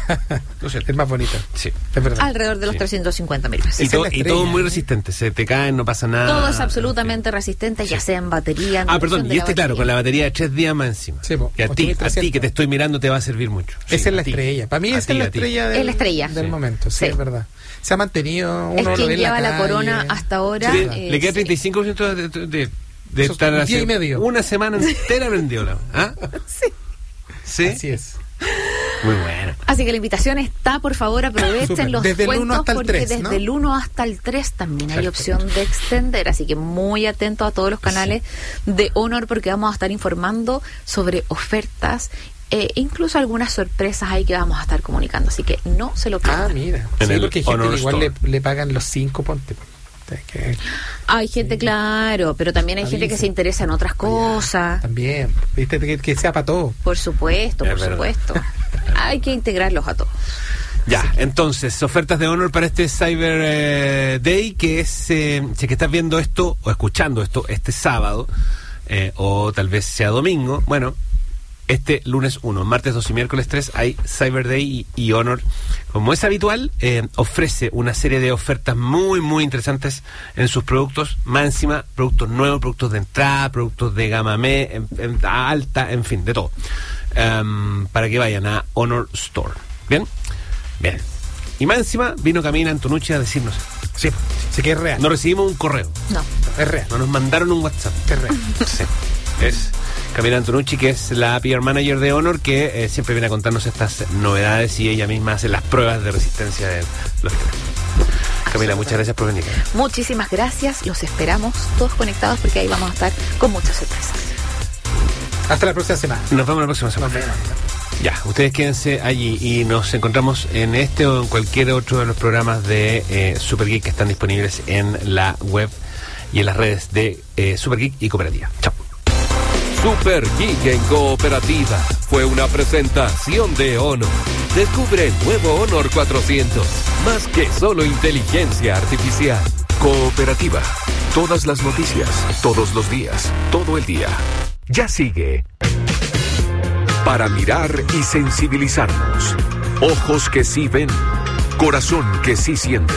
¿No es cierto? Es más bonito. Sí. Es verdad. Alrededor de los Sí. trescientos cincuenta mil pesos. Y, Esa es to- la y estrella, todo muy ¿eh? resistente. Se te caen, no pasa nada. Todo es absolutamente resistente, ya sea en batería. en Ah, duración perdón, de y la este, claro, batería. con la batería de tres días más encima. Sí, po, y a ocho ti, mil a ti trescientos. que te estoy mirando te va a servir mucho. Sí, Esa es la a ti. estrella. Para mí A esa ti, es la a ti. estrella del, Es la estrella. del Sí. momento. Sí, Sí. es verdad. Se ha mantenido. Es Uno lo quien ve en lleva la, calle. corona hasta ahora. Sí, eh, le queda sí. treinta y cinco por ciento de, de, de, de Eso es estar un día hace y medio. una semana entera prendido. la- ¿Ah? Sí. ¿Sí? Así es. Muy bueno. Así que la invitación está, por favor, aprovechen Súper. los Desde el descuentos uno hasta el porque tres, desde ¿no? el uno hasta el tres también hay Perfecto. opción de extender, así que muy atentos a todos los canales de Honor porque vamos a estar informando sobre ofertas e incluso algunas sorpresas ahí que vamos a estar comunicando, así que no se lo Ah, pierdan. mira. En Sí, el porque hay gente Honor que igual le, Store. le pagan los cinco, ponte. Que, Hay gente, claro, pero también hay gente que Avisa. se interesa en otras cosas. también. Viste, que, que sea para todo. Por supuesto, Es por verdad. supuesto. Hay que integrarlos a todos. Ya, entonces, ofertas de Honor para este Cyber eh, Day, que es, eh, si es que estás viendo esto o escuchando esto este sábado, eh, o tal vez sea domingo, bueno, este lunes uno, martes dos y miércoles tres hay Cyber Day y, y Honor, como es habitual, eh, ofrece una serie de ofertas muy, muy interesantes en sus productos, más encima, productos nuevos, productos de entrada, productos de gama me, en- en- alta, en fin, de todo, Em, para que vayan a Honor Store. ¿Bien? Bien. Y más encima vino Camila Antonucci a decirnos, Sí, sí que es real. no recibimos un correo, No. Es real. no nos mandaron un WhatsApp. Es real. Sí. Es Camila Antonucci, que es la P R Manager de Honor, que eh, siempre viene a contarnos estas novedades y ella misma hace las pruebas de resistencia de los teléfonos. Camila, muchas gracias por venir. Muchísimas gracias, los esperamos todos conectados porque ahí vamos a estar con muchas sorpresas. Hasta la próxima semana. Nos vemos la próxima Nos semana. vemos. Ya, ustedes quédense allí y nos encontramos en este o en cualquier otro de los programas de eh, Super Geek que están disponibles en la web y en las redes de eh, Super Geek y Cooperativa. Chao. Super Geek en Cooperativa fue una presentación de Honor. Descubre el nuevo Honor cuatrocientos, más que solo inteligencia artificial. Cooperativa. Todas las noticias, todos los días, todo el día. Ya sigue. Para mirar y sensibilizarnos. Ojos que sí ven. Corazón que sí siente.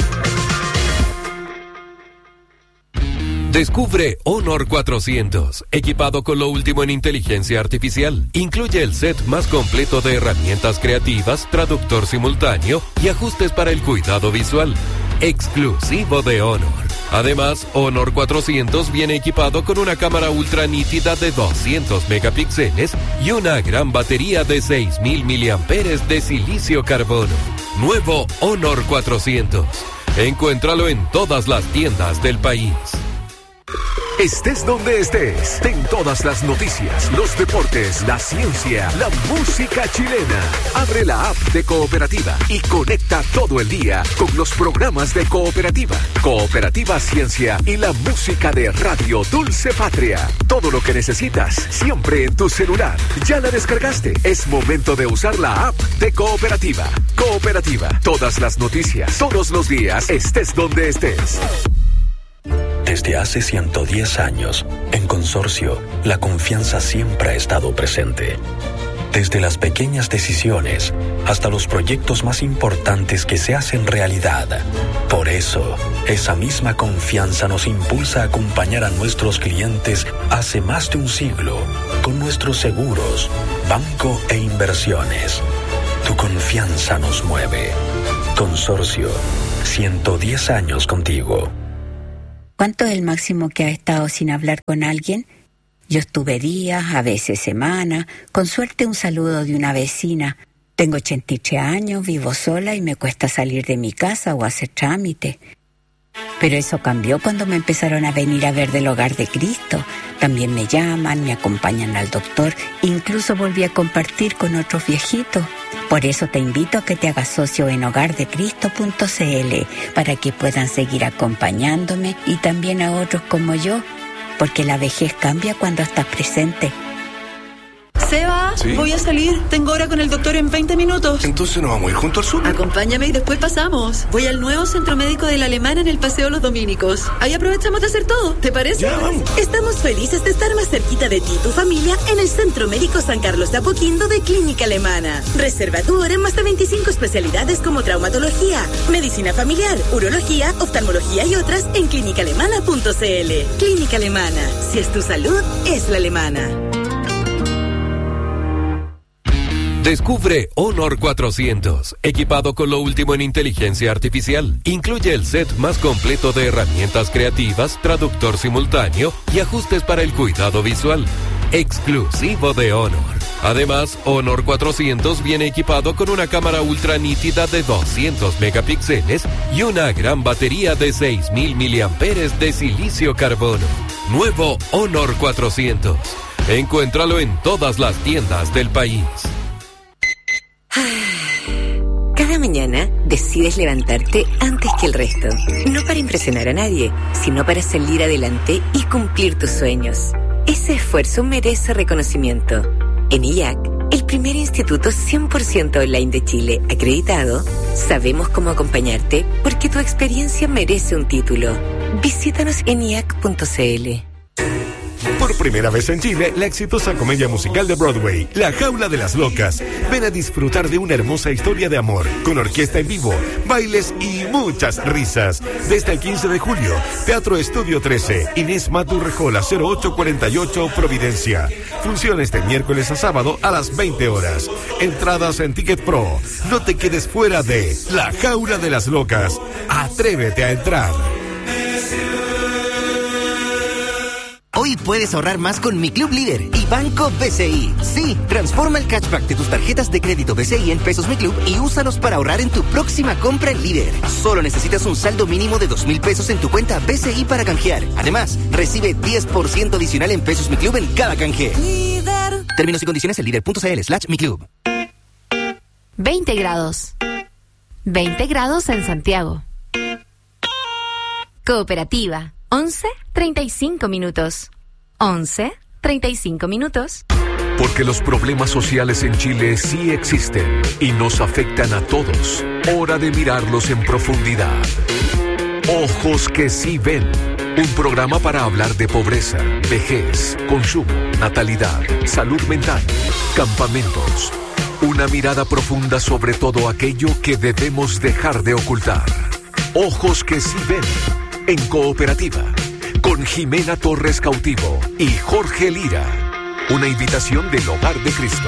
Descubre Honor cuatrocientos, equipado con lo último en inteligencia artificial. Incluye el set más completo de herramientas creativas, traductor simultáneo y ajustes para el cuidado visual. Exclusivo de Honor. Además, Honor cuatrocientos viene equipado con una cámara ultra nítida de doscientos megapíxeles y una gran batería de seis mil miliamperios de silicio carbono. Nuevo Honor cuatrocientos. Encuéntralo en todas las tiendas del país. Estés donde estés, ten todas las noticias, los deportes, la ciencia, la música chilena. Abre la app de Cooperativa y conecta todo el día con los programas de Cooperativa. Cooperativa Ciencia y la música de Radio Dulce Patria. Todo lo que necesitas, siempre en tu celular. ¿Ya la descargaste? Es momento de usar la app de Cooperativa. Cooperativa, todas las noticias, todos los días, estés donde estés. Desde hace ciento diez años, en Consorcio, la confianza siempre ha estado presente. Desde las pequeñas decisiones hasta los proyectos más importantes que se hacen realidad. Por eso, esa misma confianza nos impulsa a acompañar a nuestros clientes hace más de un siglo con nuestros seguros, banco e inversiones. Tu confianza nos mueve. Consorcio, ciento diez años contigo. ¿Cuánto es el máximo que ha estado sin hablar con alguien? Yo estuve días, a veces semanas, con suerte un saludo de una vecina. Tengo ochenta y tres años, vivo sola y me cuesta salir de mi casa o hacer trámite. Pero eso cambió cuando me empezaron a venir a ver del Hogar de Cristo. También me llaman, me acompañan al doctor, incluso volví a compartir con otros viejitos. Por eso te invito a que te hagas socio en hogar de cristo punto c l para que puedan seguir acompañándome y también a otros como yo, porque la vejez cambia cuando estás presente. Seba, ¿sí? Voy a salir. Tengo hora con el doctor en veinte minutos. Entonces nos vamos a ir junto al sur. Acompáñame y después pasamos. Voy al nuevo centro médico de la Alemana en el Paseo Los Dominicos. Ahí aprovechamos de hacer todo. ¿Te parece? Ya, vamos. Estamos felices de estar más cerquita de ti y tu familia en el Centro Médico San Carlos de Apoquindo de Clínica Alemana. Reserva tu hora en más de veinticinco especialidades como traumatología, medicina familiar, urología, oftalmología y otras en clínica alemana punto c l. Clínica Alemana. Si es tu salud, es la alemana. Descubre Honor cuatrocientos, equipado con lo último en inteligencia artificial. Incluye el set más completo de herramientas creativas, traductor simultáneo y ajustes para el cuidado visual. Exclusivo de Honor. Además, Honor cuatrocientos viene equipado con una cámara ultra nítida de doscientos megapíxeles y una gran batería de seis mil miliamperios de silicio carbono. Nuevo Honor cuatrocientos. Encuéntralo en todas las tiendas del país. Cada mañana decides levantarte antes que el resto. No para impresionar a nadie, sino para salir adelante y cumplir tus sueños. Ese esfuerzo merece reconocimiento. En I A C, el primer instituto cien por ciento online de Chile acreditado, sabemos cómo acompañarte porque tu experiencia merece un título. Visítanos en i a c punto c l. Por primera vez en Chile, la exitosa comedia musical de Broadway, La Jaula de las Locas. Ven a disfrutar de una hermosa historia de amor, con orquesta en vivo, bailes y muchas risas. Desde el quince de julio, Teatro Estudio trece, Inés Maturrejola, cero ocho cuarenta y ocho, Providencia. Funciones de miércoles a sábado a las veinte horas. Entradas en Ticket Pro. No te quedes fuera de La Jaula de las Locas. Atrévete a entrar. Hoy puedes ahorrar más con Mi Club Líder y Banco B C I. Sí, transforma el cashback de tus tarjetas de crédito B C I en pesos Mi Club y úsalos para ahorrar en tu próxima compra en Líder. Solo necesitas un saldo mínimo de dos mil pesos en tu cuenta B C I para canjear. Además, recibe diez por ciento adicional en pesos Mi Club en cada canje. Líder. Términos y condiciones en líder punto c l slash Mi Club. veinte grados. veinte grados en Santiago. Cooperativa. once treinta y cinco minutos. once treinta y cinco minutos. Porque los problemas sociales en Chile sí existen y nos afectan a todos. Hora de mirarlos en profundidad. Ojos que sí ven. Un programa para hablar de pobreza, vejez, consumo, natalidad, salud mental, campamentos. Una mirada profunda sobre todo aquello que debemos dejar de ocultar. Ojos que sí ven. En Cooperativa, con Jimena Torres Cautivo y Jorge Lira. Una invitación del Hogar de Cristo.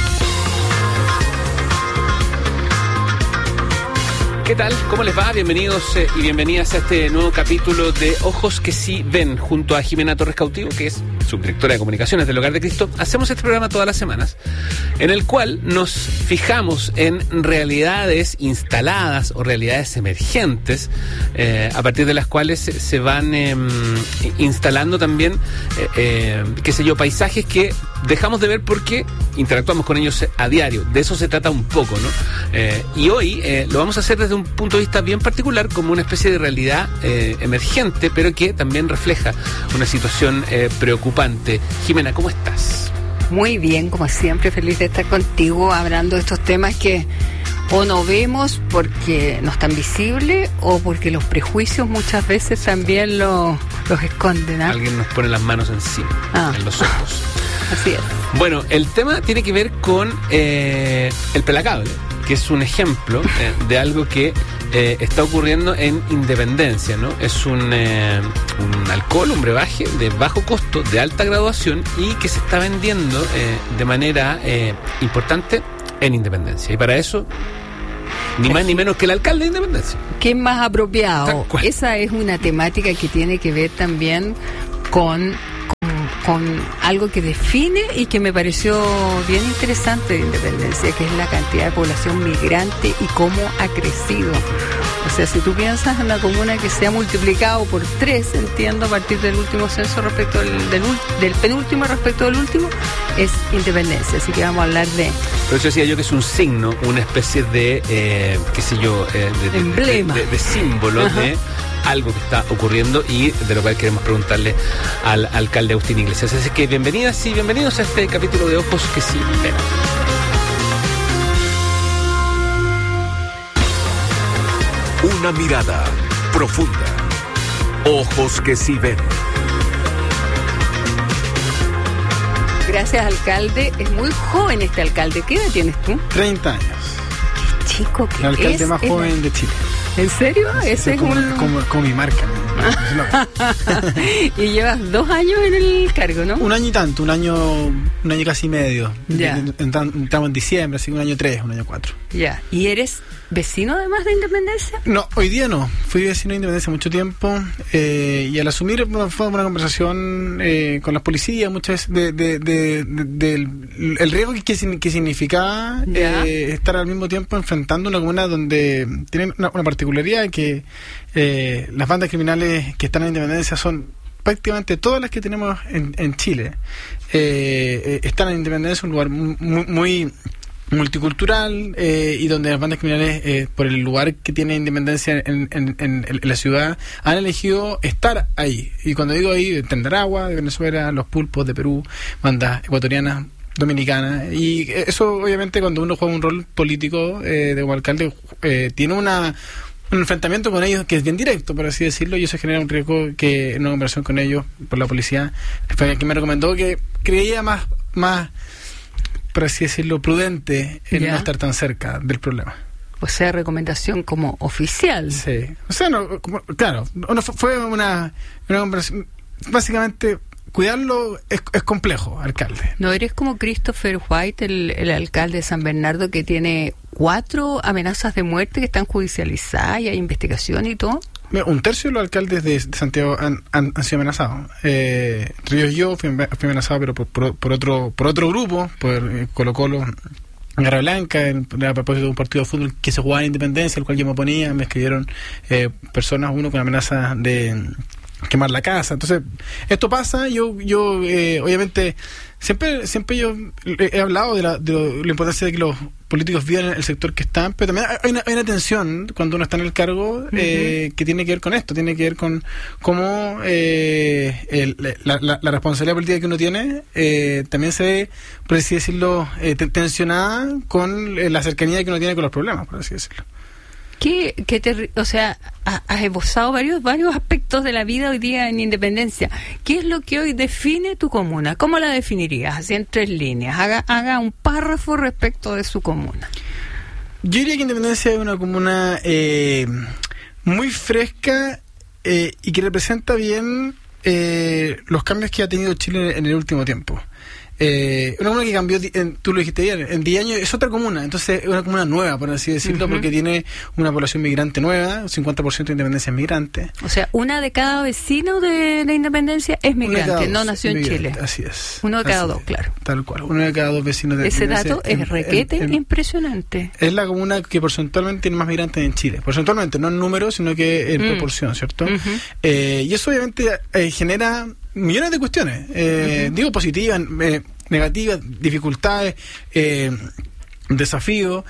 ¿Qué tal? ¿Cómo les va? Bienvenidos eh, y bienvenidas a este nuevo capítulo de Ojos que sí ven, junto a Jimena Torres Cautivo, que es subdirectora de comunicaciones del Hogar de Cristo, hacemos este programa todas las semanas, en el cual nos fijamos en realidades instaladas o realidades emergentes, eh, a partir de las cuales se van eh, instalando también, eh, eh, qué sé yo, paisajes que dejamos de ver porque interactuamos con ellos a diario. De eso se trata un poco, ¿no? Eh, y hoy eh, lo vamos a hacer desde un punto de vista bien particular, como una especie de realidad eh, emergente, pero que también refleja una situación eh, preocupante. Jimena, ¿cómo estás? Muy bien, como siempre, feliz de estar contigo hablando de estos temas que o no vemos porque no están visibles o porque los prejuicios muchas veces también lo, los esconden, ¿eh? Alguien nos pone las manos encima, ah. en los ojos. Así es. Bueno, el tema tiene que ver con eh, el pelacable, que es un ejemplo eh, de algo que eh, está ocurriendo en Independencia, ¿no? Es un, eh, un alcohol, un brebaje de bajo costo, de alta graduación y que se está vendiendo eh, de manera eh, importante en Independencia. Y para eso, ni más ni menos que el alcalde de Independencia. ¿Qué es más apropiado? Esa es una temática que tiene que ver también con... con algo que define y que me pareció bien interesante de Independencia, que es la cantidad de población migrante y cómo ha crecido. O sea, si tú piensas en la comuna que se ha multiplicado por tres, entiendo, a partir del último censo respecto del, del, del penúltimo respecto del último, es Independencia. Así que vamos a hablar de... Pero eso decía yo que es un signo, una especie de, eh, qué sé yo, eh, de, de, emblema, de, de, de símbolo. Ajá. De algo que está ocurriendo y de lo cual queremos preguntarle al alcalde Agustín Iglesias. Así que bienvenidas y bienvenidos a este capítulo de Ojos que sí ven. Una mirada profunda. Ojos que sí ven. Gracias, alcalde. Es muy joven este alcalde. ¿Qué edad tienes tú? treinta años. Qué chico que es. El alcalde más joven el... de Chile. ¿En serio? Sí, Ese es como, un... como, como mi marca. Y llevas dos años en el cargo, ¿no? Un año y tanto, un año un año casi medio. Ya. Entramos en diciembre, así un año tres, un año cuatro. Ya. ¿Y eres vecino además de Independencia? No, hoy día no. Fui vecino de Independencia mucho tiempo eh, y al asumir fue una conversación eh, con las policías muchas veces de, de, de, de, de del el riesgo que, que significaba eh, estar al mismo tiempo enfrentando una comuna donde tienen una, una particularidad que eh, las bandas criminales que están en Independencia son prácticamente todas las que tenemos en, en Chile. Eh, eh, están en Independencia, un lugar muy, muy multicultural eh, y donde las bandas criminales, eh, por el lugar que tiene Independencia en, en, en, en la ciudad, han elegido estar ahí. Y cuando digo ahí, de Tendaragua, de Venezuela, Los Pulpos de Perú, bandas ecuatorianas, dominicanas. Y eso, obviamente, cuando uno juega un rol político eh, de como alcalde, eh, tiene una un enfrentamiento con ellos que es bien directo, por así decirlo, y eso genera un riesgo que en una conversación con ellos por la policía fue que me recomendó que creía más más por así decirlo prudente en ¿Ya? no estar tan cerca del problema. O sea, recomendación como oficial. Sí, o sea, no, como, claro, no fue una, una conversación, básicamente cuidarlo es, es complejo, alcalde. ¿No eres como Christopher White, el, el alcalde de San Bernardo, que tiene cuatro amenazas de muerte que están judicializadas y hay investigación y todo? Un tercio de los alcaldes de, de Santiago han, han, han sido amenazados. Eh, Ríos y yo fui, fui amenazado, pero por, por, por otro por otro grupo, por eh, Colo Colo, Garra Blanca, en, a propósito de un partido de fútbol que se jugaba en Independencia, al cual yo me oponía. Me escribieron eh, personas, uno con amenaza de quemar la casa. Entonces, esto pasa. Yo, yo eh, obviamente, siempre siempre yo he hablado de la, de lo, la importancia de que los políticos vivan el sector que están, pero también hay una, hay una tensión cuando uno está en el cargo eh, uh-huh. que tiene que ver con esto, tiene que ver con cómo eh, el, la, la, la responsabilidad política que uno tiene eh, también se ve, por así decirlo, eh, tensionada con eh, la cercanía que uno tiene con los problemas, por así decirlo. ¿Qué, qué te, o sea, has esbozado varios varios aspectos de la vida hoy día en Independencia. ¿Qué es lo que hoy define tu comuna? ¿Cómo la definirías? Así en tres líneas. Haga, haga un párrafo respecto de su comuna. Yo diría que Independencia es una comuna eh, muy fresca eh, y que representa bien eh, los cambios que ha tenido Chile en el último tiempo. Eh, una comuna que cambió, en, tú lo dijiste ayer, en diez años es otra comuna, entonces es una comuna nueva, por así decirlo, uh-huh. porque tiene una población migrante nueva, cincuenta por ciento de Independencia es migrante. O sea, una de cada vecino de, de Independencia es migrante, no nació en migrante, Chile. Así es. Uno de cada así dos, es, claro. Tal cual, uno de cada dos vecinos de Ese Independencia. Ese dato es requete en, en, impresionante. Es la comuna que porcentualmente tiene más migrantes en Chile. Porcentualmente, no en número, sino que en mm. proporción, ¿cierto? Uh-huh. Eh, y eso obviamente eh, genera millones de cuestiones. Eh, uh-huh. Digo positivas, eh, negativas, dificultades, eh, desafíos.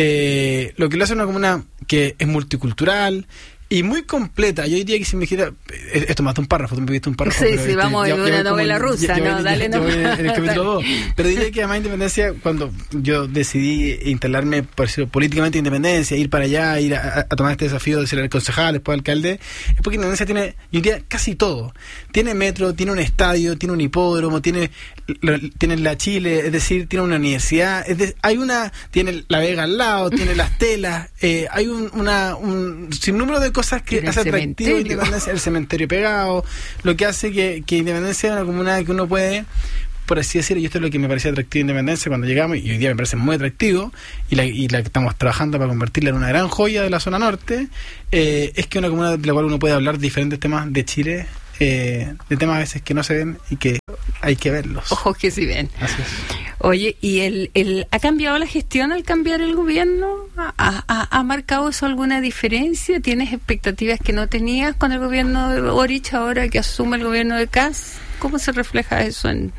Eh, lo que lo hace una comuna que es multicultural y muy completa. Yo diría que si me dijera, esto más de un párrafo, tú me pediste un párrafo. Sí, pero sí, este, vamos, ya, en ya una como, novela rusa, ya, ya no, ya, dale, ya, no. En el capítulo dos. Pero diría que además Independencia, cuando yo decidí instalarme por decirlo, políticamente Independencia, ir para allá, ir a, a tomar este desafío de ser el concejal, después alcalde, es porque Independencia tiene, yo diría, casi todo. Tiene metro, tiene un estadio, tiene un hipódromo, tiene, lo, tiene la Chile, es decir, tiene una universidad, es de, hay una, tiene la Vega al lado, tiene las telas, eh, hay un, una, un sinnúmero de cosas que hace atractivo Independencia, el cementerio pegado, lo que hace que, que Independencia es una comuna que uno puede, por así decirlo, y esto es lo que me parecía atractivo de Independencia cuando llegamos, y hoy día me parece muy atractivo, y la, y la que estamos trabajando para convertirla en una gran joya de la zona norte, eh, es que una comuna de la cual uno puede hablar de diferentes temas de Chile, eh, de temas a veces que no se ven y que hay que verlos. Ojos que sí ven. Así es. Oye, ¿y el, el ha cambiado la gestión al cambiar el gobierno? ¿Ha, ha, ha marcado eso alguna diferencia? ¿Tienes expectativas que no tenías con el gobierno de Boric ahora que asume el gobierno de Kast? ¿Cómo se refleja eso en,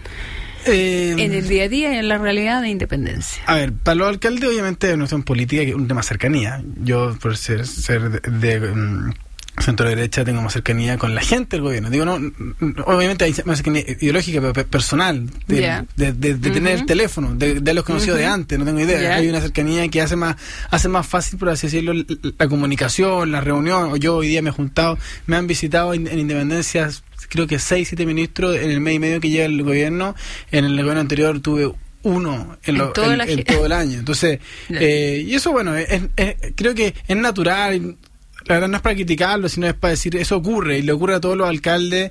eh, en el día a día y en la realidad de Independencia? A ver, para los alcaldes obviamente es una cuestión política, que es un tema de cercanía. Yo, por ser, ser de... de, de um, centro derecha, tengo más cercanía con la gente del gobierno. Digo, no, obviamente hay más cercanía ideológica, pero personal, de, yeah. de, de, de uh-huh. tener el teléfono, de, de los conocidos uh-huh. de antes, no tengo idea. Yeah. Hay una cercanía que hace más hace más fácil, por así decirlo, la comunicación, la reunión. O yo hoy día me he juntado, me han visitado en, en Independencia, creo que seis, siete ministros en el mes y medio que lleva el gobierno. En el gobierno anterior tuve uno en, lo, en, todo, en, la... en todo el año. Entonces, yeah. eh, y eso, bueno, es, es, creo que es natural. La verdad no es para criticarlo, sino es para decir, eso ocurre, y le ocurre a todos los alcaldes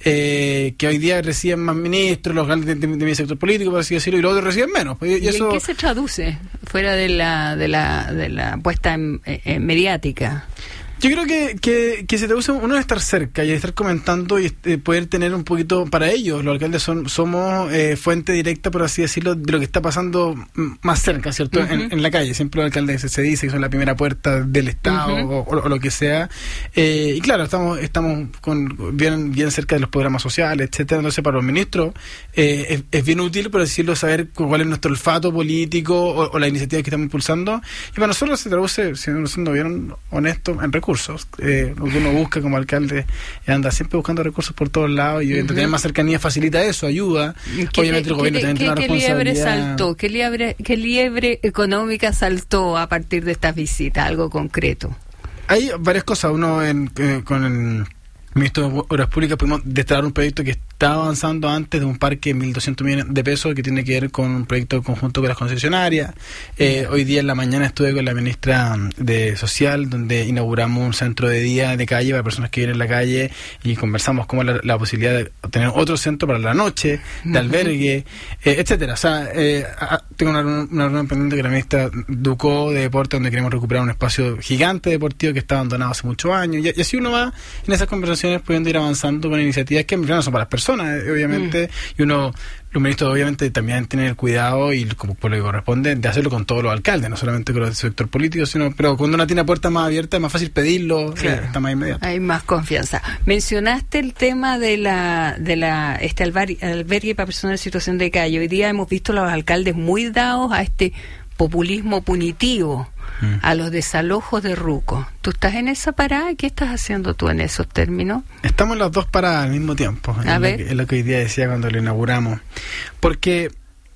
eh, que hoy día reciben más ministros, los alcaldes de, de, de mi sector político, por así decirlo, y los otros reciben menos. Y, ¿Y, y eso... en qué se traduce fuera de la de la, de la puesta en, en mediática? Yo creo que, que, que se traduce uno de estar cerca y de estar comentando y eh, poder tener un poquito para ellos. Los alcaldes son somos eh, fuente directa, por así decirlo, de lo que está pasando más cerca, ¿cierto? Uh-huh. en, en la calle. Siempre los alcaldes se, se dice que son la primera puerta del Estado uh-huh. o, o, o lo que sea. Eh, y claro, estamos estamos con bien bien cerca de los programas sociales, etcétera. Entonces, para los ministros eh, es, es bien útil, por decirlo, saber cuál es nuestro olfato político o, o la iniciativa que estamos impulsando. Y para nosotros se traduce, siendo bien honesto, en recursos. Eh, lo que uno busca como alcalde anda siempre buscando recursos por todos lados y uh-huh. tener más cercanía facilita eso, ayuda. Obviamente el gobierno también tiene una responsabilidad. ¿Qué liebre saltó? ¿Qué liebre, ¿Qué liebre económica saltó a partir de estas visitas? Algo concreto. Hay varias cosas. Uno en, eh, con el ministro de Obras Públicas pudimos destacar un proyecto que está avanzando antes de un parque de mil doscientos millones de pesos que tiene que ver con un proyecto conjunto con las concesionarias. Eh, hoy día en la mañana estuve con la ministra de Social, donde inauguramos un centro de día de calle para personas que viven en la calle y conversamos cómo la, la posibilidad de tener otro centro para la noche, de albergue, eh, etcétera. O sea, eh, a, tengo una, una reunión pendiente con la ministra Ducó de Deporte, donde queremos recuperar un espacio gigante deportivo que está abandonado hace muchos años. Y, y así uno va en esas conversaciones pudiendo ir avanzando con iniciativas que en realidad no son para las personas, obviamente, mm. y uno, los ministros obviamente también tienen el cuidado y como por lo que corresponde de hacerlo con todos los alcaldes, no solamente con el sector político, sino pero cuando uno tiene puertas más abiertas es más fácil pedirlo, claro. eh, está más inmediato. Hay más confianza. Mencionaste el tema de la de la este albergue, albergue para personas en situación de calle. Hoy día hemos visto a los alcaldes muy dados a este populismo punitivo, mm. a los desalojos de rucos. ¿Tú estás en esa parada? ¿Qué estás haciendo tú en esos términos? Estamos en las dos paradas al mismo tiempo. A es, ver. Lo que, es lo que hoy día decía cuando lo inauguramos. Porque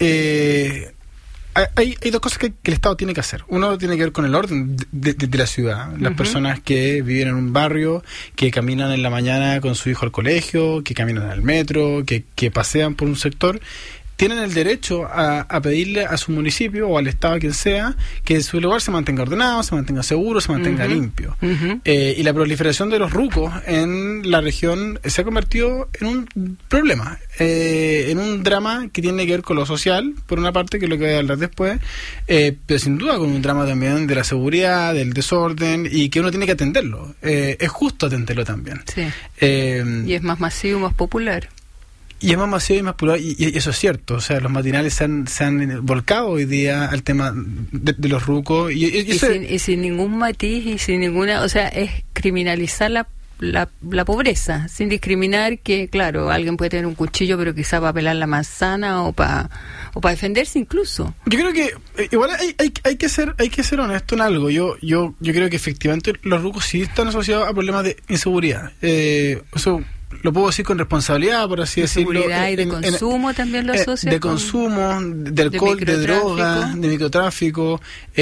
eh, hay, hay dos cosas que, que el Estado tiene que hacer. Uno tiene que ver con el orden de, de, de la ciudad. Las uh-huh. personas que viven en un barrio, que caminan en la mañana con su hijo al colegio, que caminan al metro, que, que pasean por un sector. tienen el derecho a, a pedirle a su municipio o al Estado, a quien sea, que su lugar se mantenga ordenado, se mantenga seguro, se mantenga uh-huh. limpio. Uh-huh. Eh, y la proliferación de los rucos en la región se ha convertido en un problema, eh, en un drama que tiene que ver con lo social, por una parte, que es lo que voy a hablar después, eh, pero sin duda con un drama también de la seguridad, del desorden, y que uno tiene que atenderlo. Eh, es justo atenderlo también. Sí. Eh, y es más masivo, más popular. Y es más masivo y más plural, y, y eso es cierto. O sea, los matinales se han, se han volcado hoy día al tema de, de los rucos. Y, y, y, y, sin, y sin ningún matiz y sin ninguna... O sea, es criminalizar la, la, la pobreza, sin discriminar que, claro, alguien puede tener un cuchillo, pero quizá para pelar la manzana o para o para defenderse incluso. Yo creo que eh, igual hay, hay, hay que ser hay que ser honesto en algo. Yo yo yo creo que efectivamente los rucos sí están asociados a problemas de inseguridad. Eh, eso lo puedo decir con responsabilidad, por así de decirlo. Seguridad y de en, consumo en, también lo eh, asocia. De consumo, de alcohol, de, de droga, de microtráfico.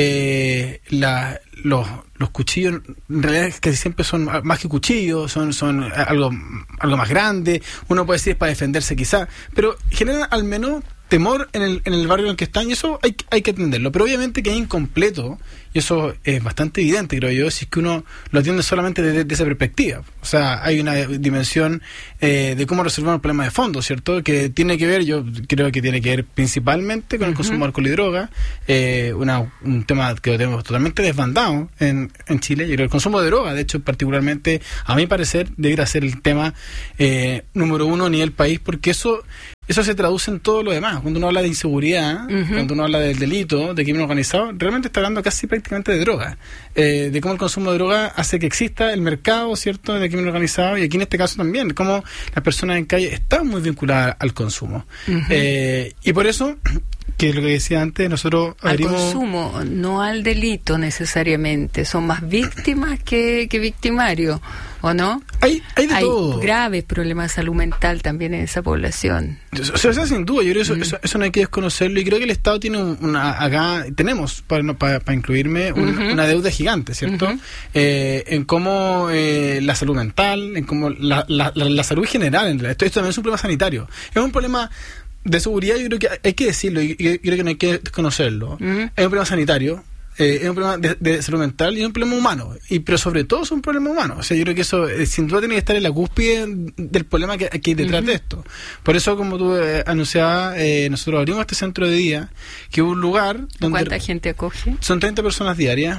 Eh, la, los, los cuchillos, en realidad casi siempre son más que cuchillos, son, son algo, algo más grande. Uno puede decir es para defenderse quizá, pero generan al menos temor en el, en el barrio en el que están, y eso hay, hay que atenderlo. Pero obviamente que es incompleto, y eso es bastante evidente, creo yo, si es que uno lo atiende solamente desde, desde esa perspectiva. O sea, hay una dimensión eh, de cómo resolver un problema de fondo, ¿cierto? Que tiene que ver, yo creo que tiene que ver principalmente con el uh-huh. consumo de alcohol y droga, eh, una, un tema que lo tenemos totalmente desbandado en, en Chile. Yo creo que el consumo de droga, de hecho, particularmente, a mi parecer, debería ser el tema eh, número uno a nivel país, porque eso... Eso se traduce en todo lo demás. Cuando uno habla de inseguridad, uh-huh. cuando uno habla del delito, de crimen organizado, realmente está hablando casi prácticamente de droga. Eh, de cómo el consumo de droga hace que exista el mercado, ¿cierto?, de crimen organizado, y aquí en este caso también, cómo las personas en calle están muy vinculadas al consumo. Uh-huh. Eh, y por eso, que es lo que decía antes, nosotros abrimos... Al consumo, no al delito necesariamente. Son más víctimas que, que victimarios, ¿o no? Hay, hay de hay todo. Graves problemas de salud mental también en esa población. O sea, eso sin duda, yo creo que eso, mm. eso, eso no hay que desconocerlo, y creo que el Estado tiene una, acá tenemos, para, no, para, para incluirme, un, uh-huh. una deuda gigante, ¿cierto? Uh-huh. Eh, en cómo eh, la salud mental, en cómo la, la, la, la salud general, en esto, esto también es un problema sanitario, es un problema de seguridad, yo creo que hay que decirlo, y yo creo que no hay que desconocerlo. Uh-huh. Es un problema sanitario. Eh, es un problema de, de salud mental y es un problema humano, y pero sobre todo es un problema humano. O sea, yo creo que eso eh, sin duda tiene que estar en la cúspide del problema que, que hay detrás uh-huh. de esto. Por eso, como tú eh, anunciabas, eh, nosotros abrimos este centro de día, que es un lugar donde... ¿Cuánta gente acoge? Son treinta personas diarias,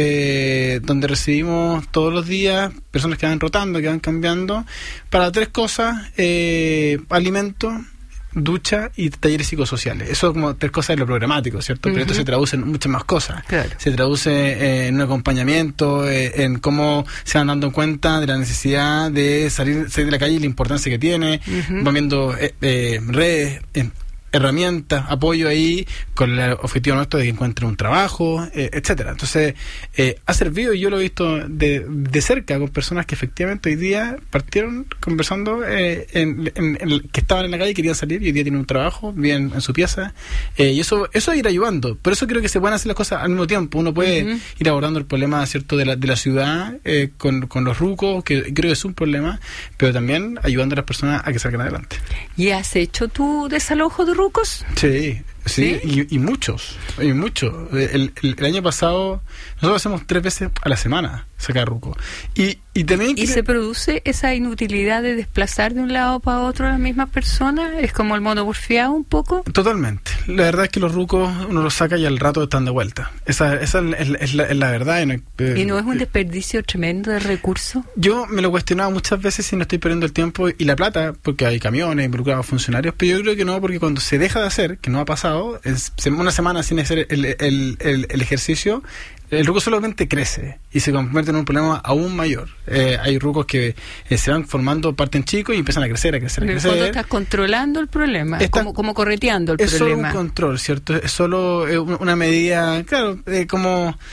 eh, donde recibimos todos los días personas que van rotando, que van cambiando, para tres cosas: eh, alimento, ducha y talleres psicosociales. Eso como tres cosas de lo programático, ¿cierto? Uh-huh. Pero esto se traduce en muchas más cosas. Claro. Se traduce eh, en un acompañamiento, eh, en cómo se van dando cuenta de la necesidad de salir, salir de la calle y la importancia que tiene. Uh-huh. Van viendo eh, eh, redes, eh, herramientas, apoyo ahí, con el objetivo nuestro de que encuentren un trabajo, eh, etcétera. Entonces, eh, ha servido, y yo lo he visto de, de cerca con personas que efectivamente hoy día partieron conversando eh, en, en, en, que estaban en la calle y querían salir, y hoy día tienen un trabajo, viven en su pieza, eh, y eso eso es ir ayudando. Por eso creo que se pueden hacer las cosas al mismo tiempo. Uno puede uh-huh. ir abordando el problema, ¿cierto?, de la, de la ciudad eh, con, con los rucos, que creo que es un problema, pero también ayudando a las personas a que salgan adelante. ¿Y has hecho tu desalojo de rucos? Sí, sí, ¿Sí? Y, y muchos, y muchos. El, el, el año pasado nosotros hacemos tres veces a la semana sacar ruco. Y, y también... ¿Y quiere... se produce esa inutilidad de desplazar de un lado para otro a las mismas personas? ¿Es como el mono porfiado un poco? Totalmente. La verdad es que los rucos uno los saca y al rato están de vuelta. Esa, esa es, es, la, es la verdad. Y no, eh, ¿Y no es un desperdicio tremendo de recursos? Yo me lo he cuestionado muchas veces si no estoy perdiendo el tiempo y la plata, porque hay camiones involucrados, funcionarios, pero yo creo que no, porque cuando se deja de hacer, que no ha pasado, es una semana sin hacer el, el, el, el ejercicio, el ruco solamente crece y se convierte en un problema aún mayor. Eh, hay rucos que eh, se van formando, parten chicos y empiezan a crecer, a crecer, a crecer. En el fondo estás controlando el problema, Está, como, como correteando el es problema. Es solo un control, ¿cierto? Es solo eh, una medida, claro, eh, como...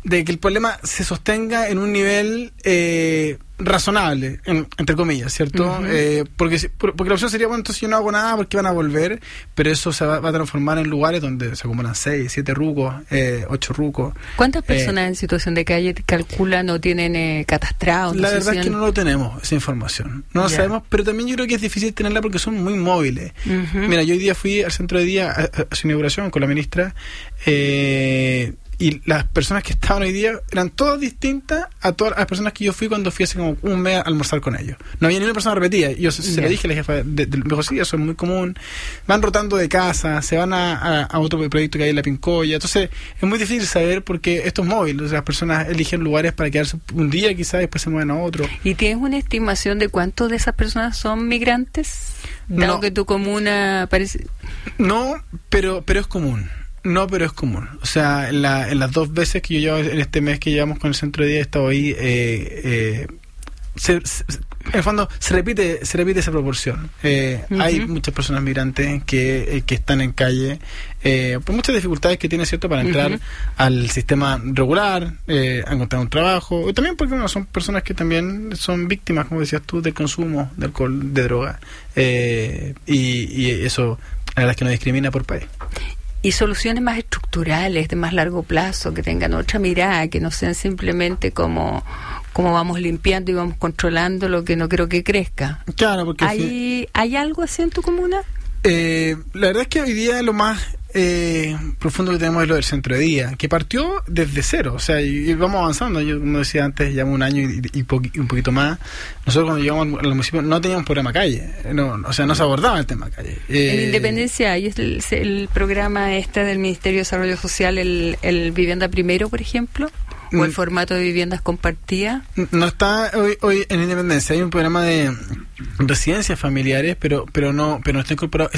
de que el problema se sostenga en un nivel eh, razonable, en, entre comillas, ¿cierto? Uh-huh. Eh, porque, porque la opción sería, bueno, entonces yo no hago nada porque van a volver, pero eso se va, va a transformar en lugares donde se acumulan seis, siete rucos, eh, ocho rucos. ¿Cuántas personas eh, en situación de calle calculan o tienen eh, catastrados? La no verdad sé es si que han... no lo tenemos, esa información. No lo yeah. sabemos, pero también yo creo que es difícil tenerla porque son muy móviles. Uh-huh. Mira, yo hoy día fui al centro de día a, a su inauguración con la ministra, eh... y las personas que estaban hoy día eran todas distintas a todas las personas que yo fui cuando fui hace como un mes a almorzar con ellos. No había ni una persona repetida. Yo se, se lo dije a la jefa de, de, de, dijo, sí, eso es muy común. Van rotando de casa, se van a, a, a otro proyecto que hay en la Pincoya. Entonces, es muy difícil saber porque esto es móvil. O sea, las personas eligen lugares para quedarse un día quizás, después se mueven a otro. ¿Y tienes una estimación de cuántos de esas personas son migrantes? Dado no. que tu comuna parece... No, pero, pero es común. No, pero es común. O sea, en, la, en las dos veces que yo llevo, en este mes que llevamos con el centro de día, he estado ahí, eh, eh, se, se, en el fondo se repite se repite esa proporción. Eh, uh-huh. Hay muchas personas migrantes que, eh, que están en calle, eh, por muchas dificultades que tienen, ¿cierto?, para entrar uh-huh. al sistema regular, eh, a encontrar un trabajo, y también porque bueno, son personas que también son víctimas, como decías tú, del consumo de alcohol, de droga, eh, y, y eso, la verdad es que no discrimina por país. Y soluciones más estructurales, de más largo plazo, que tengan otra mirada, que no sean simplemente como, como vamos limpiando y vamos controlando lo que no creo que crezca. Claro, porque... ¿Hay, sí. ¿hay algo así en tu comuna? Eh, la verdad es que hoy día lo más eh, profundo que tenemos es lo del centro de día, que partió desde cero, o sea, y, y vamos avanzando. Yo, como decía antes, llevamos un año y, y, po- y un poquito más. Nosotros cuando llegamos al municipio no teníamos programa calle, no, o sea, no se abordaba el tema calle. Eh, en Independencia hay el, el programa este del Ministerio de Desarrollo Social, el, el Vivienda Primero, por ejemplo, o el formato de viviendas compartidas. No está hoy, hoy en Independencia, hay un programa de residencias familiares, pero pero no pero no está incorporado